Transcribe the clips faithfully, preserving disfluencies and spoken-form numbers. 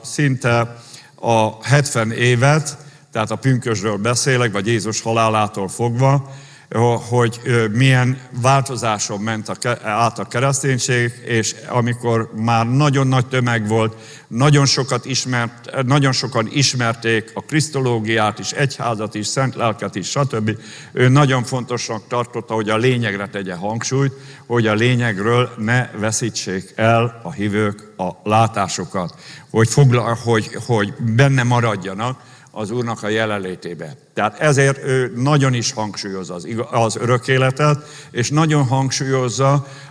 szinte a hetven évet, tehát a pünkösdről beszélek, vagy Jézus halálától fogva, hogy milyen változáson ment át a kereszténység, és amikor már nagyon nagy tömeg volt, nagyon, sokat ismert, nagyon sokan ismerték a krisztológiát is, egyházat is, szent lelket is, stb. Ő nagyon fontosnak tartotta, hogy a lényegre tegye hangsúlyt, hogy a lényegről ne veszítsék el a hívők a látásokat, hogy, foglal, hogy, hogy benne maradjanak az Úrnak a jelenlétébe. Tehát ezért ő nagyon is hangsúlyozza az, az örök életet, és nagyon hangsúlyozza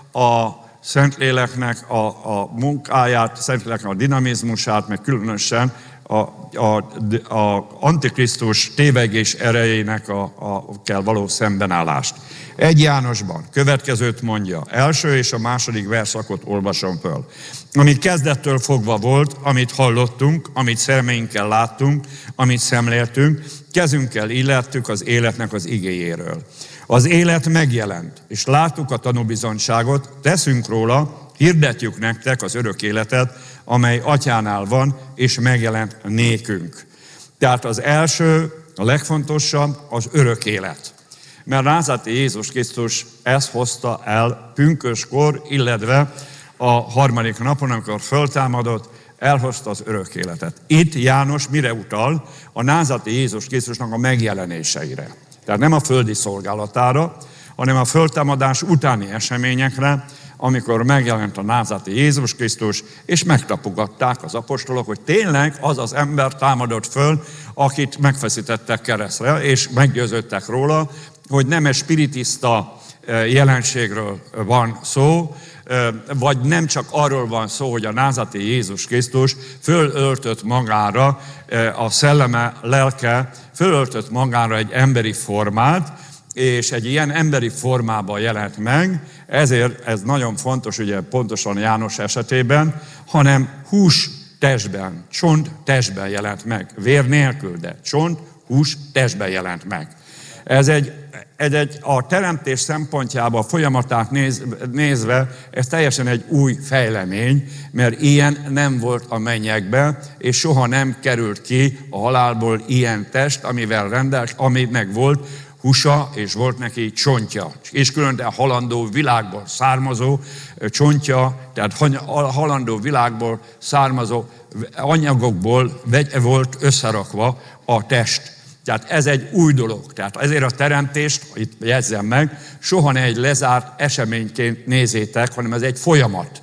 a Szentléleknek a, a munkáját, Szentléleknek a dinamizmusát, meg különösen a, a, a Antikrisztus tévegés erejének a, a kell való szembenállást. Egy Jánosban következőt mondja, első és a második verszakot olvasom föl. Ami kezdettől fogva volt, amit hallottunk, amit szemeinkkel láttunk, amit szemléltünk, kezünkkel illettük az életnek az igéjéről. Az élet megjelent, és láttuk a tanúbizonyságot, teszünk róla, hirdetjük nektek az örök életet, amely Atyánál van, és megjelent nékünk. Tehát az első, a legfontosabb az örök élet. Mert Názáreti Jézus Krisztus ezt hozta el pünköskor, illetve a harmadik napon, amikor föltámadott, elhozta az örök életet. Itt János mire utal? A Názáreti Jézus Krisztusnak a megjelenéseire. Tehát nem a földi szolgálatára, hanem a föltámadás utáni eseményekre, amikor megjelent a názáreti Jézus Krisztus, és megtapogatták az apostolok, hogy tényleg az az ember támadott föl, akit megfeszítettek keresztre, és meggyőződtek róla, hogy nem egy spiritista jelenségről van szó, vagy nem csak arról van szó, hogy a názáreti Jézus Krisztus fölöltött magára, a szelleme, lelke fölöltött magára egy emberi formát, és egy ilyen emberi formában jelent meg, ezért ez nagyon fontos, ugye pontosan János esetében, hanem hús testben, csont testben jelent meg, vér nélkül, de csont, hús testben jelent meg. Ez egy, ez egy a teremtés szempontjából, a folyamatát néz, nézve, ez teljesen egy új fejlemény, mert ilyen nem volt a mennyekben, és soha nem került ki a halálból ilyen test, amivel rendelt, aminek volt húsa, és volt neki csontja. És különben a halandó világból származó csontja, tehát a halandó világból származó anyagokból volt összerakva a test. Tehát ez egy új dolog. Tehát ezért a teremtést, itt jegyzem meg, soha ne egy lezárt eseményként nézzétek, hanem ez egy folyamat.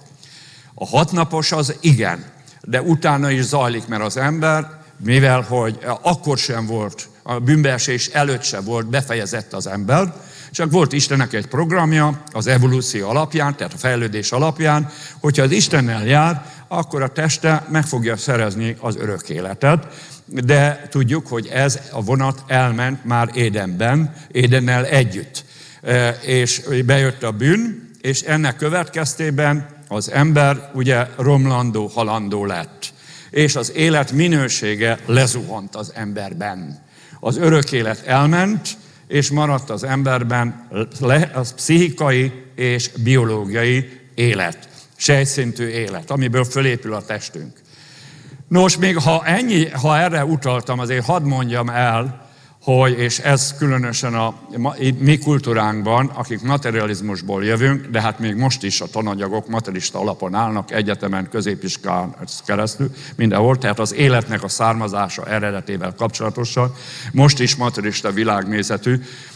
A hatnapos az igen, de utána is zajlik, mert az ember, mivel hogy akkor sem volt, a bűnbeesés előtt sem volt befejezett az ember, csak volt Istennek egy programja az evolúció alapján, tehát a fejlődés alapján, hogyha az Istennel jár, akkor a teste meg fogja szerezni az örök életet. De tudjuk, hogy ez a vonat elment már Édenben, Édennel együtt. És bejött a bűn, és ennek következtében az ember ugye romlandó, halandó lett. És az élet minősége lezuhant az emberben. Az örök élet elment, és maradt az emberben a pszichikai és biológiai élet, sejtszintű élet, amiből fölépül a testünk. Nos, még ha, ennyi, ha erre utaltam, azért hadd mondjam el, hogy, és ez különösen a mi kultúránkban, akik materializmusból jövünk, de hát még most is a tananyagok materialista alapon állnak, egyetemen, középiskolán keresztül, mindenhol, tehát az életnek a származása eredetével kapcsolatosan, most is materialista világnézetű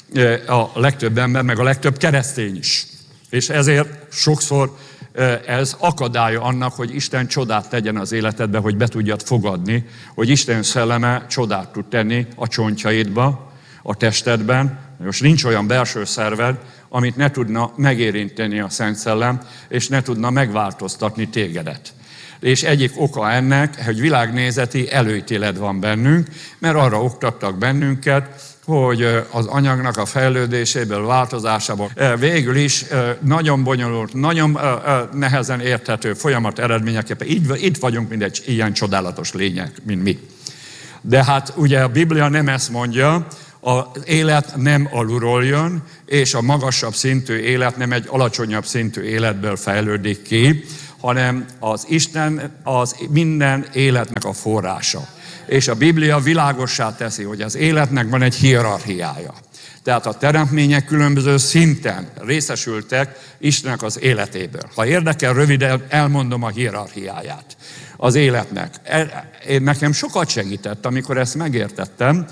a legtöbb ember, meg a legtöbb keresztény is. És ezért sokszor ez akadálya annak, hogy Isten csodát tegyen az életedbe, hogy be tudjad fogadni, hogy Isten szelleme csodát tud tenni a csontjaidba, a testedben. Most nincs olyan belső szerved, amit ne tudna megérinteni a Szent Szellem, és ne tudna megváltoztatni tégedet. És egyik oka ennek, hogy világnézeti előítélet van bennünk, mert arra oktattak bennünket, hogy az anyagnak a fejlődéséből, változásából végül is nagyon bonyolult, nagyon nehezen érthető folyamat eredményeképpen így, itt vagyunk, mint egy ilyen csodálatos lények, mint mi. De hát ugye a Biblia nem ezt mondja, az élet nem alulról jön, és a magasabb szintű élet nem egy alacsonyabb szintű életből fejlődik ki, hanem az Isten az minden életnek a forrása. És a Biblia világossá teszi, hogy az életnek van egy hierarchiája. Tehát a teremtmények különböző szinten részesültek Istennek az életéből. Ha érdekel, röviden elmondom a hierarchiáját az életnek. Én nekem sokat segített, amikor ezt megértettem,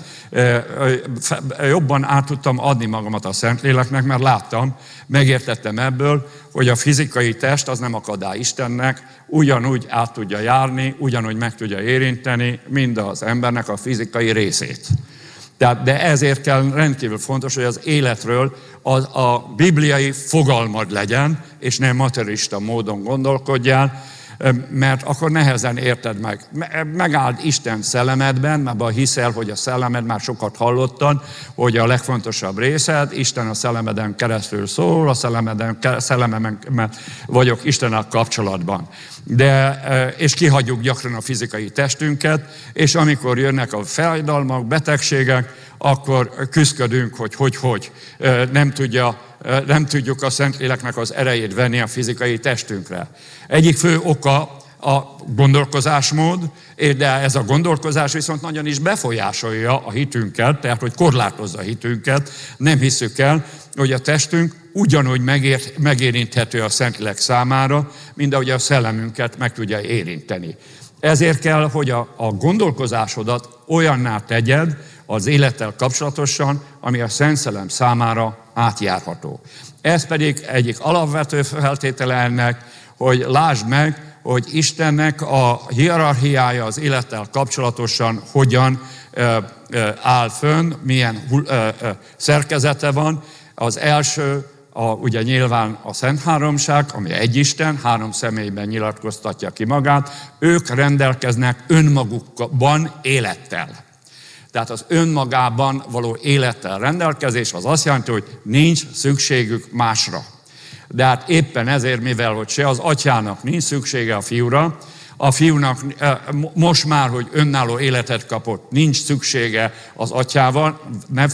jobban át tudtam adni magamat a Szentléleknek, mert láttam, megértettem ebből, hogy a fizikai test az nem akadály Istennek, ugyanúgy át tudja járni, ugyanúgy meg tudja érinteni mind az embernek a fizikai részét. Tehát, de ezért kell rendkívül fontos, hogy az életről a, a bibliai fogalmad legyen, és nem materialista módon gondolkodjál, mert akkor nehezen érted meg. Megáld Isten szellemedben, mert abban hiszel, hogy a szellemed, már sokat hallottad, hogy a legfontosabb részed, Isten a szellemeden keresztül szól, a szellemeden, szellememen vagyok Istennel kapcsolatban. De, és kihagyjuk gyakran a fizikai testünket, és amikor jönnek a fájdalmak, betegségek, akkor küzdködünk, hogy hogy, hogy nem tudja, nem tudjuk a Szentléleknek az erejét venni a fizikai testünkre. Egyik fő oka a gondolkozásmód, de ez a gondolkozás viszont nagyon is befolyásolja a hitünket, tehát hogy korlátozza a hitünket. Nem hisszük el, hogy a testünk ugyanúgy megér, megérinthető a Szentlélek számára, mint ahogy a szellemünket meg tudja érinteni. Ezért kell, hogy a, a gondolkozásodat olyanná tegyed az élettel kapcsolatosan, ami a Szent Szellem számára átjárható. Ez pedig egyik alapvető feltétele ennek, hogy lásd meg, hogy Istennek a hierarchiája az élettel kapcsolatosan hogyan ö, ö, áll fönn, milyen ö, ö, szerkezete van. Az első, a, ugye nyilván a Szent Háromság, ami egy Isten, három személyben nyilatkoztatja ki magát, ők rendelkeznek önmagukban élettel. Tehát az önmagában való élettel rendelkezés az azt jelenti, hogy nincs szükségük másra. De hát éppen ezért, mivel hogy se az atyának nincs szüksége a fiúra, a fiúnak most már, hogy önálló életet kapott, nincs szüksége az atyával, ne,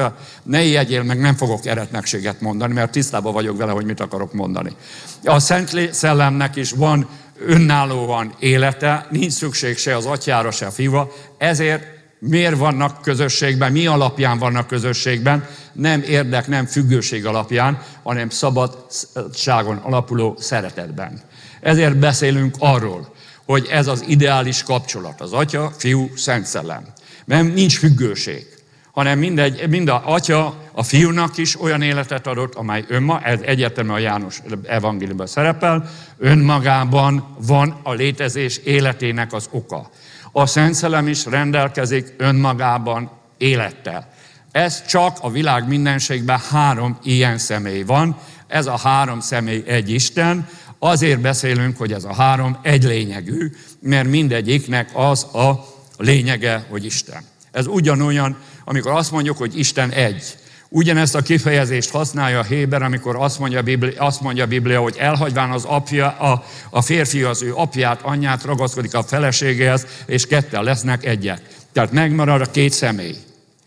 ne ijedjél meg, nem fogok eretnekséget mondani, mert tisztában vagyok vele, hogy mit akarok mondani. A Szent Szellemnek is van önállóan élete, nincs szükség se az atyára, se a fiúra, ezért miért vannak közösségben, mi alapján vannak közösségben, nem érdek, nem függőség alapján, hanem szabadságon alapuló szeretetben. Ezért beszélünk arról, hogy ez az ideális kapcsolat, az Atya, Fiú, Szent Szellem. Mert nincs függőség, hanem mindegy, mind az Atya a Fiúnak is olyan életet adott, amely önma, ez egyértelműen a János evangéliumban szerepel, önmagában van a létezés életének az oka. A Szent Szellem is rendelkezik önmagában élettel. Ez csak a világ mindenségben három ilyen személy van. Ez a három személy egy Isten. Azért beszélünk, hogy ez a három egy lényegű, mert mindegyiknek az a lényege, hogy Isten. Ez ugyanolyan, amikor azt mondjuk, hogy Isten egy. Ugyanezt a kifejezést használja a Héber, amikor azt mondja a Biblia, azt mondja a Biblia, hogy elhagyván az apja, a, a férfi az ő apját, anyját, ragaszkodik a feleségéhez, és ketten lesznek egyek. Tehát megmarad a két személy.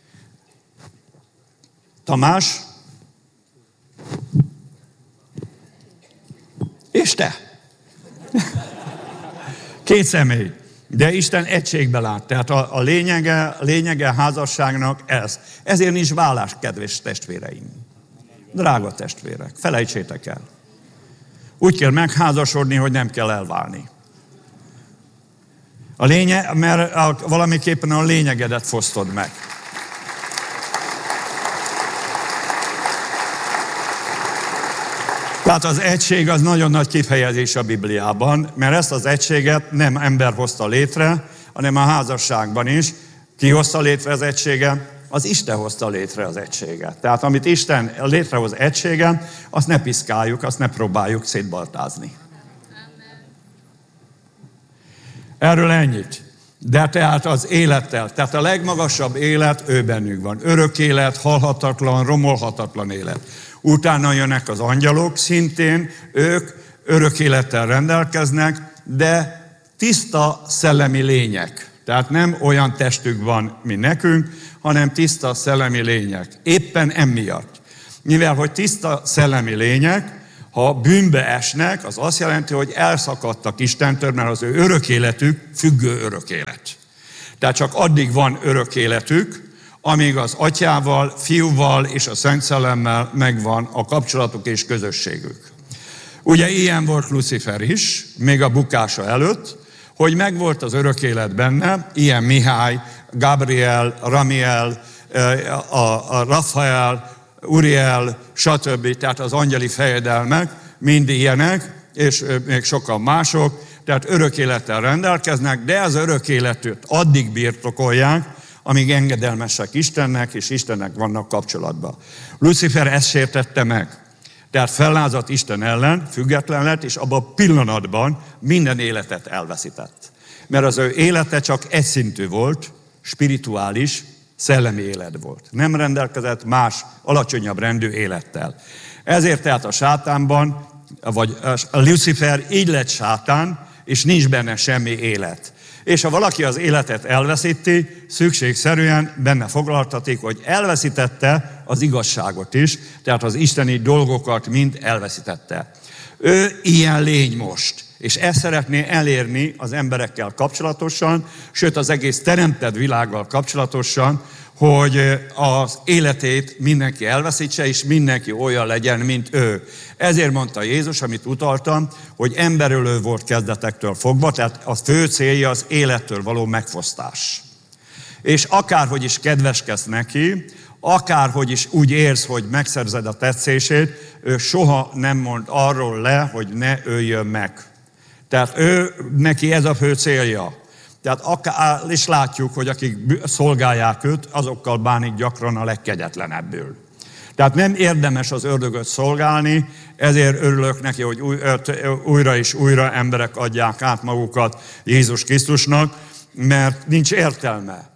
Tamás? És te? Két személy. De Isten egységbe lát. Tehát a, a lényege, lényege a házasságnak ez. Ezért nincs vállás, kedves testvéreim. Drága testvérek, felejtsétek el. Úgy kell megházasodni, hogy nem kell elválni. A lényeg, mert a, valamiképpen a lényegedet fosztod meg. Tehát az egység az nagyon nagy kifejezés a Bibliában, mert ezt az egységet nem ember hozta létre, hanem a házasságban is. Ki hozta létre az egységet? Az Isten hozta létre az egységet. Tehát amit Isten létrehoz egységen, azt ne piszkáljuk, azt ne próbáljuk szétbaltázni. Erről ennyit. De tehát az élettel, tehát a legmagasabb élet ő bennünk van. Örök élet, halhatatlan, romolhatatlan élet. Utána jönnek az angyalok, szintén ők örök élettel rendelkeznek, de tiszta szellemi lények. Tehát nem olyan testük van, mint nekünk, hanem tiszta szellemi lények. Éppen emiatt. Mivel, hogy tiszta szellemi lények, Ha bűnbe esnek, az azt jelenti, hogy elszakadtak Istentől, mert az ő örök életük függő örök élet. Tehát csak addig van örök életük, amíg az Atyával, Fiúval és a Szent Szellemmel megvan a kapcsolatuk és közösségük. Ugye ilyen volt Lucifer is, még a bukása előtt, hogy megvolt az örök élet benne, ilyen Mihály, Gabriel, Ramiel, a Rafael, Uriel, stb. Tehát az angyali fejedelmek, mind ilyenek, és még sokan mások, tehát örök élettel rendelkeznek, de az örök életet addig birtokolják, amíg engedelmesek Istennek, és Istennek vannak kapcsolatban. Lucifer ezt sértette meg. Tehát fellázadt Isten ellen, független lett, és abban a pillanatban minden életet elveszített. Mert az ő élete csak egyszintű volt, spirituális, szellemi élet volt. Nem rendelkezett más, alacsonyabb rendű élettel. Ezért tehát a sátánban, vagy a Lucifer így lett sátán, és nincs benne semmi élet. És ha valaki az életet elveszíti, szükségszerűen benne foglaltatik, hogy elveszítette az igazságot is, tehát az isteni dolgokat mind elveszítette. Ő ilyen lény most, és ezt szeretné elérni az emberekkel kapcsolatosan, sőt az egész teremtett világgal kapcsolatosan, hogy az életét mindenki elveszítse, és mindenki olyan legyen, mint ő. Ezért mondta Jézus, amit utaltam, hogy emberölő volt kezdetektől fogva, tehát a fő célja az élettől való megfosztás. És akárhogy is kedveskedsz neki, akárhogy is úgy érz, hogy megszerzed a tetszését, ő soha nem mond arról le, hogy ne öljön meg. Tehát ő, neki ez a fő célja. Tehát akár, és látjuk, hogy akik szolgálják őt, azokkal bánik gyakran a legkegyetlenebbül. Tehát nem érdemes az ördögöt szolgálni, ezért örülök neki, hogy újra és újra emberek adják át magukat Jézus Krisztusnak, mert nincs értelme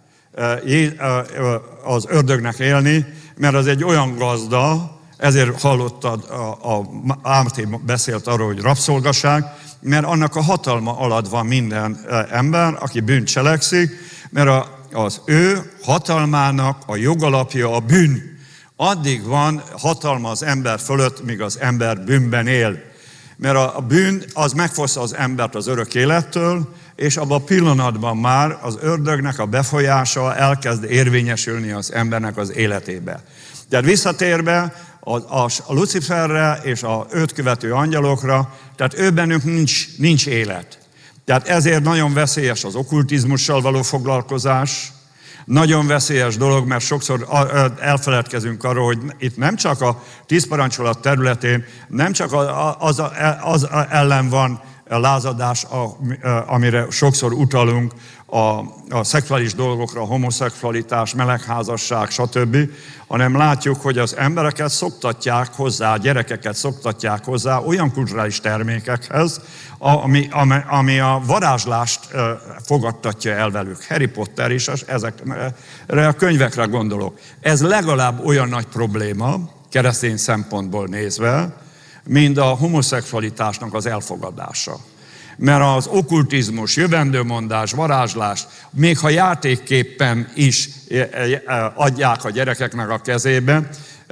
az ördögnek élni, mert az egy olyan gazda, ezért hallottad, a, a Árté beszélt arról, hogy rabszolgaság, mert annak a hatalma alatt van minden ember, aki bűnt cselekszik, mert az ő hatalmának a jogalapja a bűn. Addig van hatalma az ember fölött, míg az ember bűnben él. Mert a bűn az megfoszta az embert az örök élettől, és abban a pillanatban már az ördögnek a befolyása elkezd érvényesülni az embernek az életébe. Tehát visszatérve a, a, a Luciferre és a őt követő angyalokra, tehát ő bennünk nincs, nincs élet. Tehát ezért nagyon veszélyes az okkultizmussal való foglalkozás, nagyon veszélyes dolog, mert sokszor elfeledkezünk arról, hogy itt nem csak a tíz parancsolat területén, nem csak az, az ellen van lázadás, amire sokszor utalunk, a, a szexuális dolgokra, a homoszexualitás, melegházasság, stb., hanem látjuk, hogy az embereket szoktatják hozzá, a gyerekeket szoktatják hozzá olyan kulturális termékekhez, ami, ami, ami a varázslást fogadtatja el velük. Harry Potter is, ezekre a könyvekre gondolok. Ez legalább olyan nagy probléma, keresztény szempontból nézve, mint a homoszexualitásnak az elfogadása. Mert az okkultizmus, jövendőmondás, varázslás, még ha játékképpen is adják a gyerekeknek a kezébe,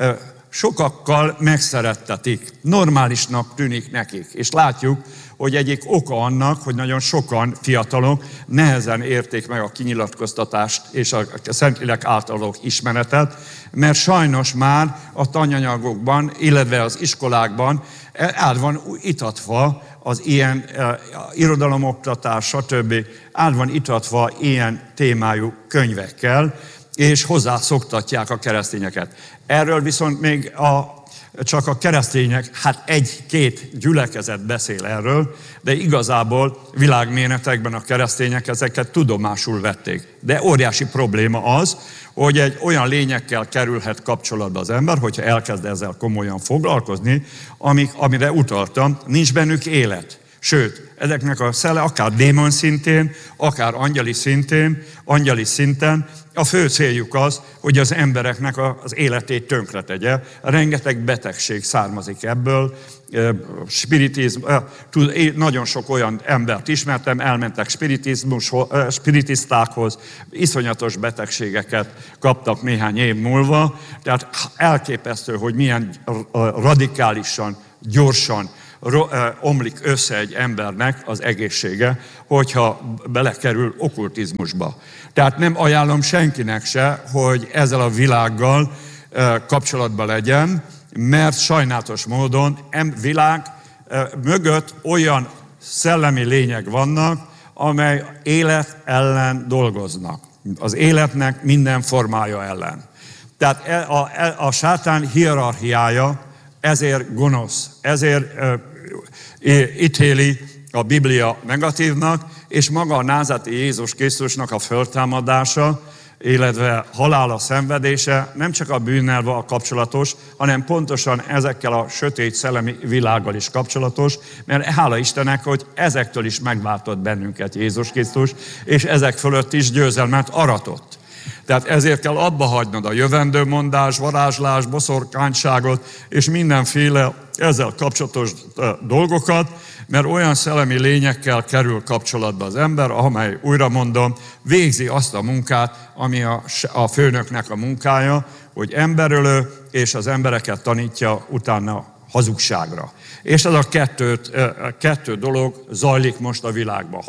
sokakkal megszerettetik, normálisnak tűnik nekik. És látjuk, hogy egyik oka annak, hogy nagyon sokan fiatalok nehezen érték meg a kinyilatkoztatást és a Szentlélek általuk ismeretet, mert sajnos már a tananyagokban, illetve az iskolákban át van itatva az ilyen uh, irodalomoktatás, stb. Át van itatva ilyen témájú könyvekkel, és hozzászoktatják a keresztényeket. Erről viszont még a csak a keresztények, hát egy-két gyülekezet beszél erről, de igazából világméretekben a keresztények ezeket tudomásul vették. De óriási probléma az, hogy egy olyan lényekkel kerülhet kapcsolatba az ember, hogyha elkezd ezzel komolyan foglalkozni, amik, amire utaltam, nincs bennük élet. Sőt, ezeknek a szelle akár démon szintén, akár angyali szintén, angyali szinten, a fő céljuk az, hogy az embereknek az életét tönkretegye. Rengeteg betegség származik ebből, spiritizm, nagyon sok olyan embert ismertem, elmentek spiritisztákhoz, iszonyatos betegségeket kaptak néhány év múlva, tehát elképesztő, hogy milyen radikálisan gyorsan omlik össze egy embernek az egészsége, hogyha belekerül okkultizmusba. Tehát nem ajánlom senkinek se, hogy ezzel a világgal kapcsolatban legyen, mert sajnálatos módon em világ mögött olyan szellemi lények vannak, amely élet ellen dolgoznak. Az életnek minden formája ellen. Tehát a, a, a sátán hierarchiája ezért gonosz, ezért uh, ítéli a Biblia negatívnak, és maga a názáreti Jézus Krisztusnak a föltámadása, illetve halála, szenvedése nem csak a bűnnel van kapcsolatos, hanem pontosan ezekkel a sötét szellemi világgal is kapcsolatos, mert hála Istennek, hogy ezektől is megváltott bennünket Jézus Krisztus, és ezek fölött is győzelmet aratott. Tehát ezért kell abba hagynod a jövendőmondás, varázslás, boszorkányságot és mindenféle ezzel kapcsolatos dolgokat, mert olyan szellemi lényekkel kerül kapcsolatba az ember, amely, újra mondom, végzi azt a munkát, ami a, a főnöknek a munkája, hogy emberölő, és az embereket tanítja utána hazugságra. És ez a kettő, kettő dolog zajlik most a világban.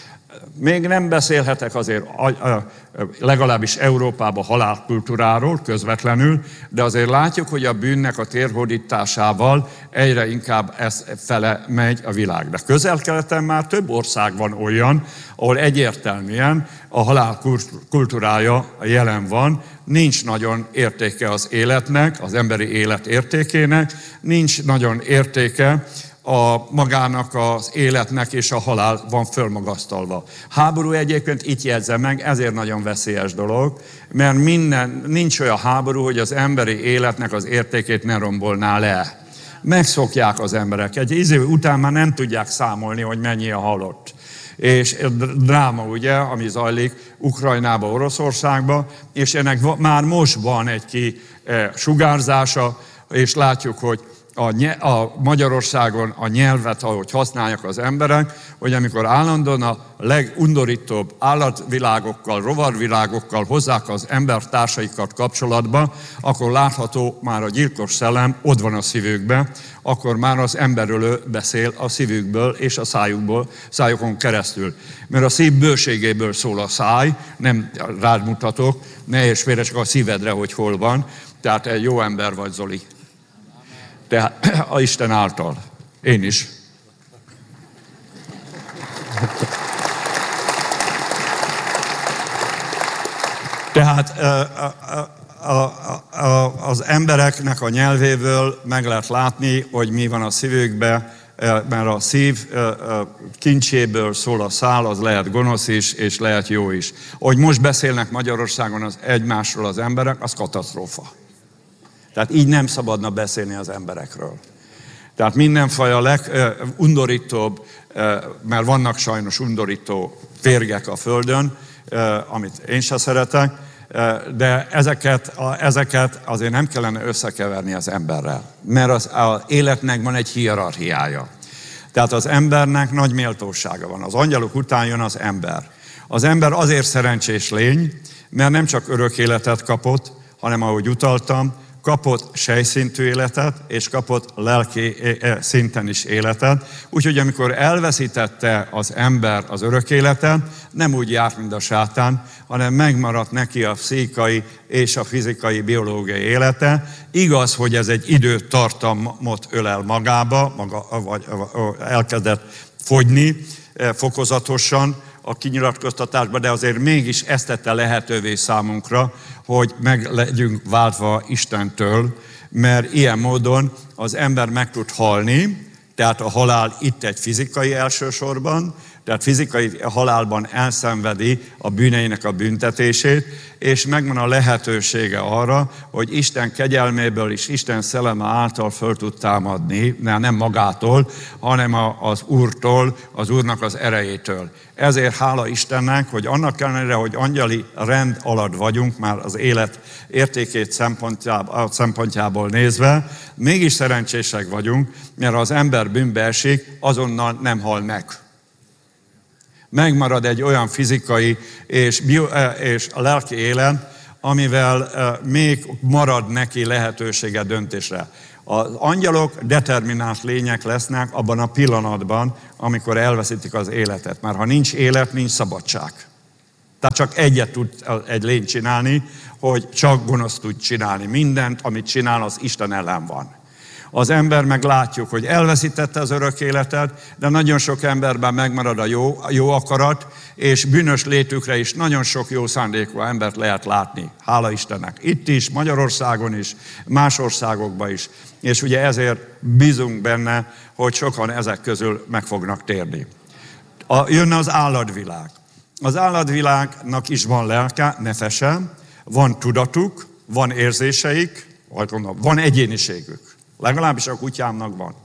Még nem beszélhetek azért legalábbis Európában halálkultúráról közvetlenül, de azért látjuk, hogy a bűnnek a térhódításával egyre inkább ez fele megy a világ. De Közel-Keleten már több ország van olyan, ahol egyértelműen a halálkultúrája jelen van, nincs nagyon értéke az életnek, az emberi élet értékének, nincs nagyon értéke a magának az életnek, és a halál van fölmagasztalva. Háború egyébként itt jegyzem meg, ezért nagyon veszélyes dolog, mert minden, nincs olyan háború, hogy az emberi életnek az értékét ne rombolná le. Megszokják az emberek. Egy idő után már nem tudják számolni, hogy mennyi a halott. És dráma, ugye, ami zajlik Ukrajnába, Oroszországba, és ennek már most van egy ki sugárzása, és látjuk, hogy A, a Magyarországon a nyelvet, ahogy használják az emberek, hogy amikor állandóan a legundorítóbb állatvilágokkal, rovarvilágokkal hozzák az embertársaikat kapcsolatba, akkor látható már a gyilkos szellem ott van a szívükben, akkor már az emberölő beszél a szívükből és a szájukból, szájukon keresztül. Mert a szív bőségéből szól a száj, nem rád mutatok, ne és félre csak a szívedre, hogy hol van, tehát egy jó ember vagy, Zoli. Tehát a Isten által. Én is. Tehát az embereknek a nyelvéből meg lehet látni, hogy mi van a szívükben, mert a szív kincséből szól a szál, az lehet gonosz is, és lehet jó is. Ahogy most beszélnek Magyarországon az egymásról az emberek, az katasztrófa. Tehát így nem szabadna beszélni az emberekről. Tehát mindenfajta legundorítóbb, mert vannak sajnos undorító férgek a Földön, amit én sem szeretek, de ezeket, ezeket azért nem kellene összekeverni az emberrel, mert az, az életnek van egy hierarchiája. Tehát az embernek nagy méltósága van. Az angyalok után jön az ember. Az ember azért szerencsés lény, mert nem csak örök életet kapott, hanem ahogy utaltam, kapott sejszintű életet, és kapott lelki szinten is életet. Úgyhogy amikor elveszítette az ember az örök életet, nem úgy járt, mint a sátán, hanem megmaradt neki a pszichikai és a fizikai, biológiai élete. Igaz, hogy ez egy időtartamot ölel magába, maga, vagy elkezdett fogyni fokozatosan a kinyilatkoztatásban, de azért mégis ezt tette lehetővé számunkra, hogy meg legyünk váltva Istentől, mert ilyen módon az ember meg tud halni, tehát a halál itt egy fizikai elsősorban, tehát fizikai halálban elszenvedi a bűneinek a büntetését, és megvan a lehetősége arra, hogy Isten kegyelméből és Isten szelleme által föl tud támadni, nem magától, hanem az Úrtól, az Úrnak az erejétől. Ezért hála Istennek, hogy annak ellenére, hogy angyali rend alatt vagyunk, már az élet értékét szempontjából, szempontjából nézve, mégis szerencsések vagyunk, mert az ember bűnbe esik, azonnal nem hal meg. Megmarad egy olyan fizikai és, bio, és a lelki élet, amivel még marad neki lehetősége döntésre. Az angyalok determinált lények lesznek abban a pillanatban, amikor elveszítik az életet. Mert ha nincs élet, nincs szabadság. Tehát csak egyet tud egy lény csinálni, hogy csak gonoszt tud csinálni. Mindent, amit csinál, az Isten ellen van. Az ember meg látjuk, hogy elveszítette az örök életet, de nagyon sok emberben megmarad a jó, a jó akarat, és bűnös létükre is nagyon sok jó szándékú embert lehet látni. Hála Istennek. Itt is, Magyarországon is, más országokban is. És ugye ezért bízunk benne, hogy sokan ezek közül meg fognak térni. A, jönne az állatvilág. Az állatvilágnak is van lelke, nefese, van tudatuk, van érzéseik, vagy mondom, van egyéniségük. Legalábbis a kutyámnak van.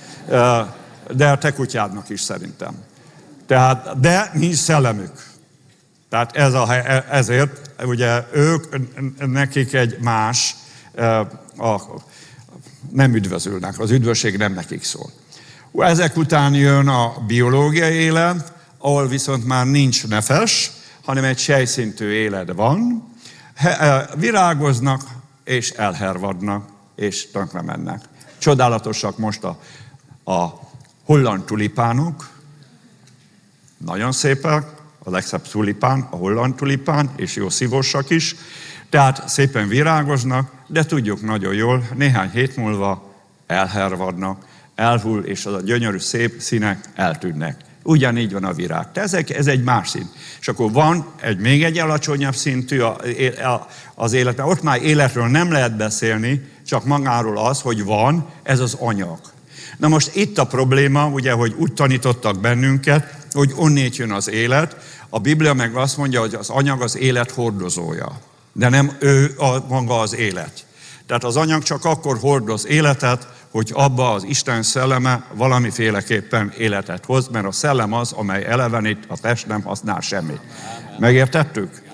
De a te kutyádnak is szerintem. Tehát, de nincs szellemük. Tehát ez a, ezért ugye ők, nekik egy más, a, nem üdvözülnek, az üdvösség nem nekik szól. Ezek után jön a biológiai élet, ahol viszont már nincs nefes, hanem egy sejszintű élet van. Virágoznak és elhervadnak, és tönkre mennek. Csodálatosak most a, a holland tulipánok, nagyon szépek, a legszebb tulipán, a holland tulipán, és jó szívósak is, tehát szépen virágoznak, de tudjuk nagyon jól, néhány hét múlva elhervadnak, elhull, és az a gyönyörű szép színek eltűnnek. Ugyanígy van a virág. Ez egy, ez egy más szint. És akkor van egy még egy alacsonyabb szintű az élet. Ott már életről nem lehet beszélni, csak magáról az, hogy van, ez az anyag. Na most itt a probléma, ugye, hogy úgy tanítottak bennünket, hogy onnét jön az élet. A Biblia meg azt mondja, hogy az anyag az élet hordozója. De nem ő a, maga az élet. Tehát az anyag csak akkor hordoz életet, hogy abba az Isten szelleme valamiféleképpen életet hoz, mert a szellem az, amely elevenít, a test nem használ semmit. Megértettük?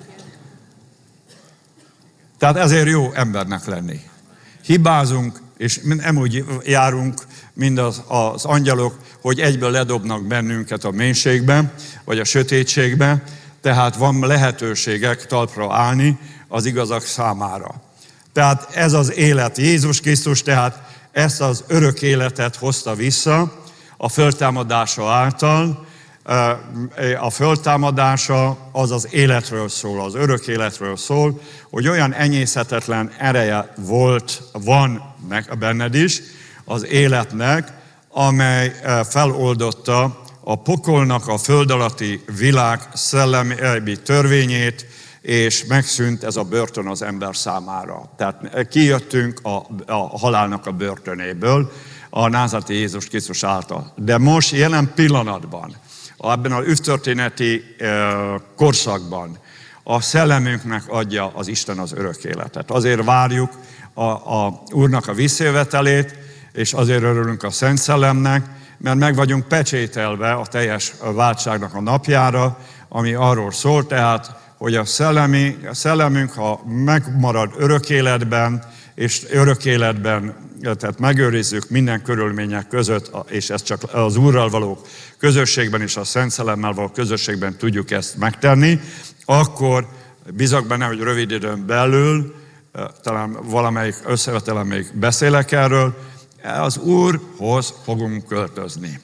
Tehát ezért jó embernek lenni. Hibázunk, és nem úgy járunk, mint az, az angyalok, hogy egyből ledobnak bennünket a mélységbe, vagy a sötétségbe, tehát van lehetőségek talpra állni az igazak számára. Tehát ez az élet. Jézus Krisztus tehát ezt az örök életet hozta vissza a föltámadása által. A föltámadása az az életről szól, az örök életről szól, hogy olyan enyészhetetlen ereje volt, van benned is az életnek, amely feloldotta a pokolnak a föld alatti világ szellemi törvényét, és megszűnt ez a börtön az ember számára. Tehát kijöttünk a, a halálnak a börtönéből, a názáreti Jézus Krisztus által. De most jelen pillanatban, ebben a üvtörténeti korszakban a szellemünknek adja az Isten az örök életet. Azért várjuk a, a Úrnak a visszajövetelét, és azért örülünk a Szent Szellemnek, mert meg vagyunk pecsételve a teljes váltságnak a napjára, ami arról szól, tehát, hogy a, szellemi, a szellemünk, ha megmarad örök életben, és örök életben, tehát megőrizzük minden körülmények között, és ezt csak az Úrral való közösségben és a Szent Szellemmel való közösségben tudjuk ezt megtenni, akkor bízok benne, hogy rövid időn belül, talán valamelyik összevetelen még beszélek erről, az Úrhoz fogunk költözni.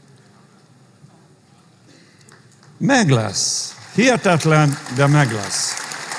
Meg lesz. Hihetetlen, de meg lesz.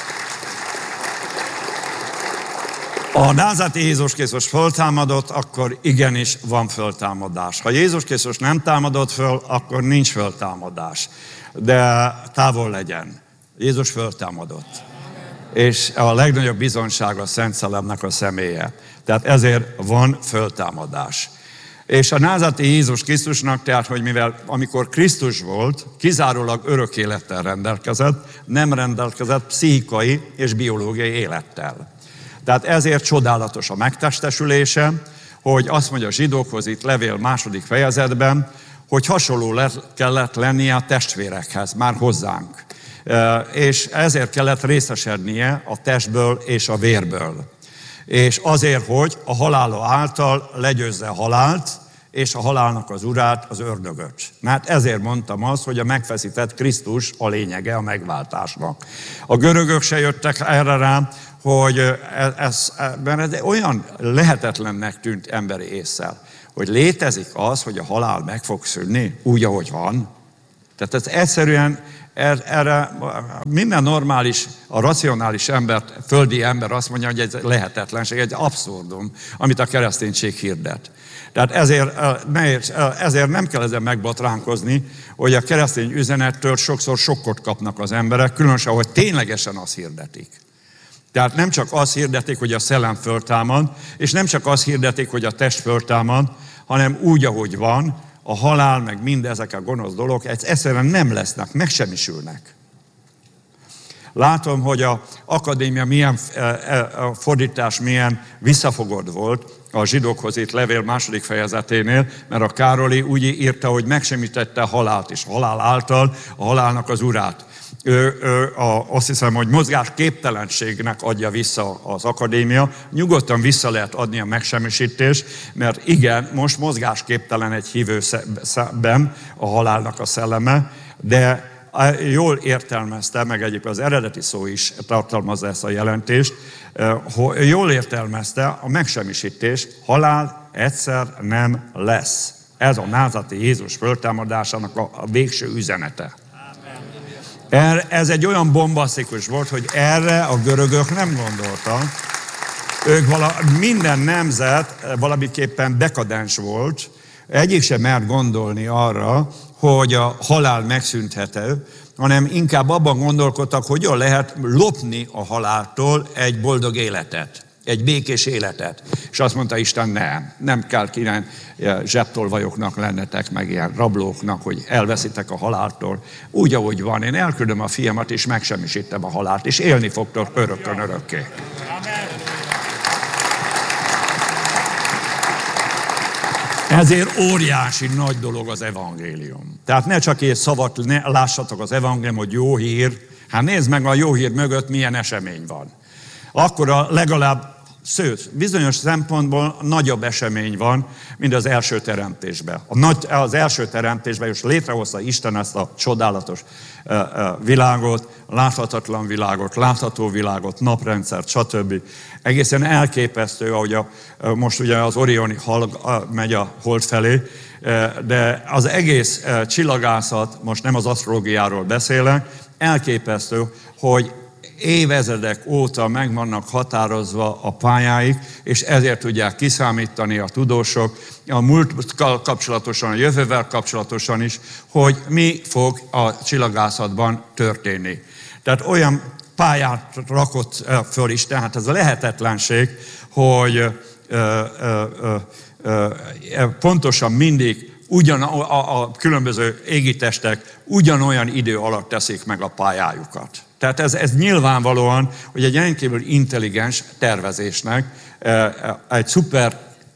A názáreti Jézus Krisztus föltámadott, akkor igenis van föltámadás. Ha Jézus Krisztus nem támadott föl, akkor nincs föltámadás. De távol legyen. Jézus föltámadott. És a legnagyobb bizonyság a Szent Szellemnek a személye. Tehát ezért van föltámadás. És a názáreti Jézus Krisztusnak, tehát, hogy mivel amikor Krisztus volt, kizárólag örök élettel rendelkezett, nem rendelkezett pszichikai és biológiai élettel. Tehát ezért csodálatos a megtestesülése, hogy azt mondja a zsidókhoz itt levél második fejezetben, hogy hasonló lett, kellett lennie a testvérekhez, már hozzánk. És ezért kellett részesednie a testből és a vérből. És azért, hogy a halála által legyőzze a halált, és a halálnak az urát, az ördögöt. Mert ezért mondtam azt, hogy a megfeszített Krisztus a lényege a megváltásnak. A görögök se jöttek erre rá, hogy ez, ez, ez olyan lehetetlennek tűnt emberi ésszel, hogy létezik az, hogy a halál meg fog szűnni, úgy, ahogy van. Tehát ez egyszerűen erre minden normális, a racionális ember, földi ember azt mondja, hogy ez lehetetlenség, egy abszurdum, amit a kereszténység hirdet. Tehát ezért, ezért nem kell ezen megbotránkozni, hogy a keresztény üzenettől sokszor sokkot kapnak az emberek, különösen, hogy ténylegesen azt hirdetik. Tehát nem csak azt hirdetik, hogy a szellem föltámad, és nem csak azt hirdetik, hogy a test föltámad, hanem úgy, ahogy van, a halál, meg mindezek a gonosz dolgok egyszerűen nem lesznek, megsemmisülnek. Látom, hogy az akadémia milyen a fordítás milyen visszafogott volt a zsidókhoz itt levél második fejezeténél, mert a Károli úgy írta, hogy megsemmisítette a halált, és a halál által a halálnak az urát. Ő, ő, a, azt hiszem, hogy mozgásképtelenségnek adja vissza az akadémia. Nyugodtan vissza lehet adni a megsemmisítést, mert igen, most mozgásképtelen egy hívőben a halálnak a szelleme, de jól értelmezte, meg egyébként az eredeti szó is tartalmazza ezt a jelentést, jól értelmezte a megsemmisítés, halál egyszer nem lesz. Ez a názáreti Jézus föltámadásának a végső üzenete. Ez egy olyan bombasztikus volt, hogy erre a görögök nem gondoltak. Ők vala, minden nemzet valamiképpen dekadens volt, egyik sem mert gondolni arra, hogy a halál megszűnhető, hanem inkább abban gondolkodtak, hogy jól lehet lopni a haláltól egy boldog életet, egy békés életet. És azt mondta Isten, nem, nem kell ilyen zsebtolvajoknak lennetek, meg ilyen rablóknak, hogy elveszitek a haláltól. Úgy, ahogy van, én elküldöm a fiamat, és megsemmisítem a halált, és élni fogtok örökkön örökké. Ezért óriási nagy dolog az evangélium. Tehát ne csak ilyen szavat ne lássatok az evangélium, hogy jó hír. Hát nézd meg, a jó hír mögött milyen esemény van. Akkor a legalább szőt, bizonyos szempontból nagyobb esemény van, mint az első teremtésben. A nagy, az első teremtésben is létrehozta Isten ezt a csodálatos uh, uh, világot, láthatatlan világot, látható világot, naprendszert, stb. Egészen elképesztő, ahogy a, uh, most ugye az Orioni hal uh, megy a hold felé, uh, de az egész uh, csillagászat, most nem az asztrológiáról beszélek, elképesztő, hogy évezredek óta meg vannak határozva a pályáik, és ezért tudják kiszámítani a tudósok, a múlttal kapcsolatosan, a jövővel kapcsolatosan is, hogy mi fog a csillagászatban történni. Tehát olyan pályát rakott föl is, tehát ez a lehetetlenség, hogy ö, ö, ö, ö, pontosan mindig ugyan a, a különböző égitestek ugyanolyan idő alatt teszik meg a pályájukat. Tehát ez, ez nyilvánvalóan, hogy egy rendkívül intelligens tervezésnek, egy szuper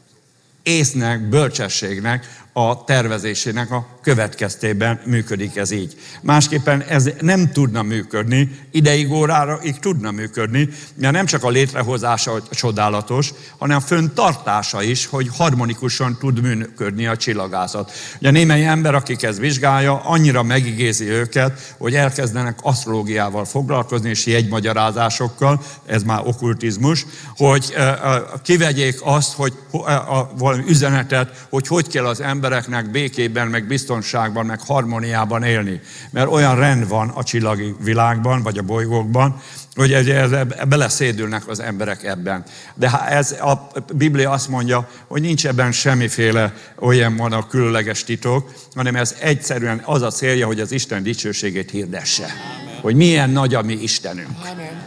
észnek, bölcsességnek a tervezésének a következtében működik ez így. Másképpen ez nem tudna működni, ideig órára így tudna működni, mert nem csak a létrehozása csodálatos, hanem a föntartása is, hogy harmonikusan tud működni a csillagászat. Ugye némely ember, akik ezt vizsgálja, annyira megigézi őket, hogy elkezdenek asztrológiával foglalkozni, és jegymagyarázásokkal, ez már okkultizmus, hogy kivegyék azt, hogy valami üzenetet, hogy hogy kell az embereknek békében, meg biztonságban, meg harmóniában élni. Mert olyan rend van a csillagi világban, vagy a bolygókban, hogy beleszédülnek az emberek ebben. De ez a Biblia azt mondja, hogy nincs ebben semmiféle olyan van a különleges titok, hanem ez egyszerűen az a célja, hogy az Isten dicsőségét hirdesse. Amen. Hogy milyen nagy a mi Istenünk. Amen.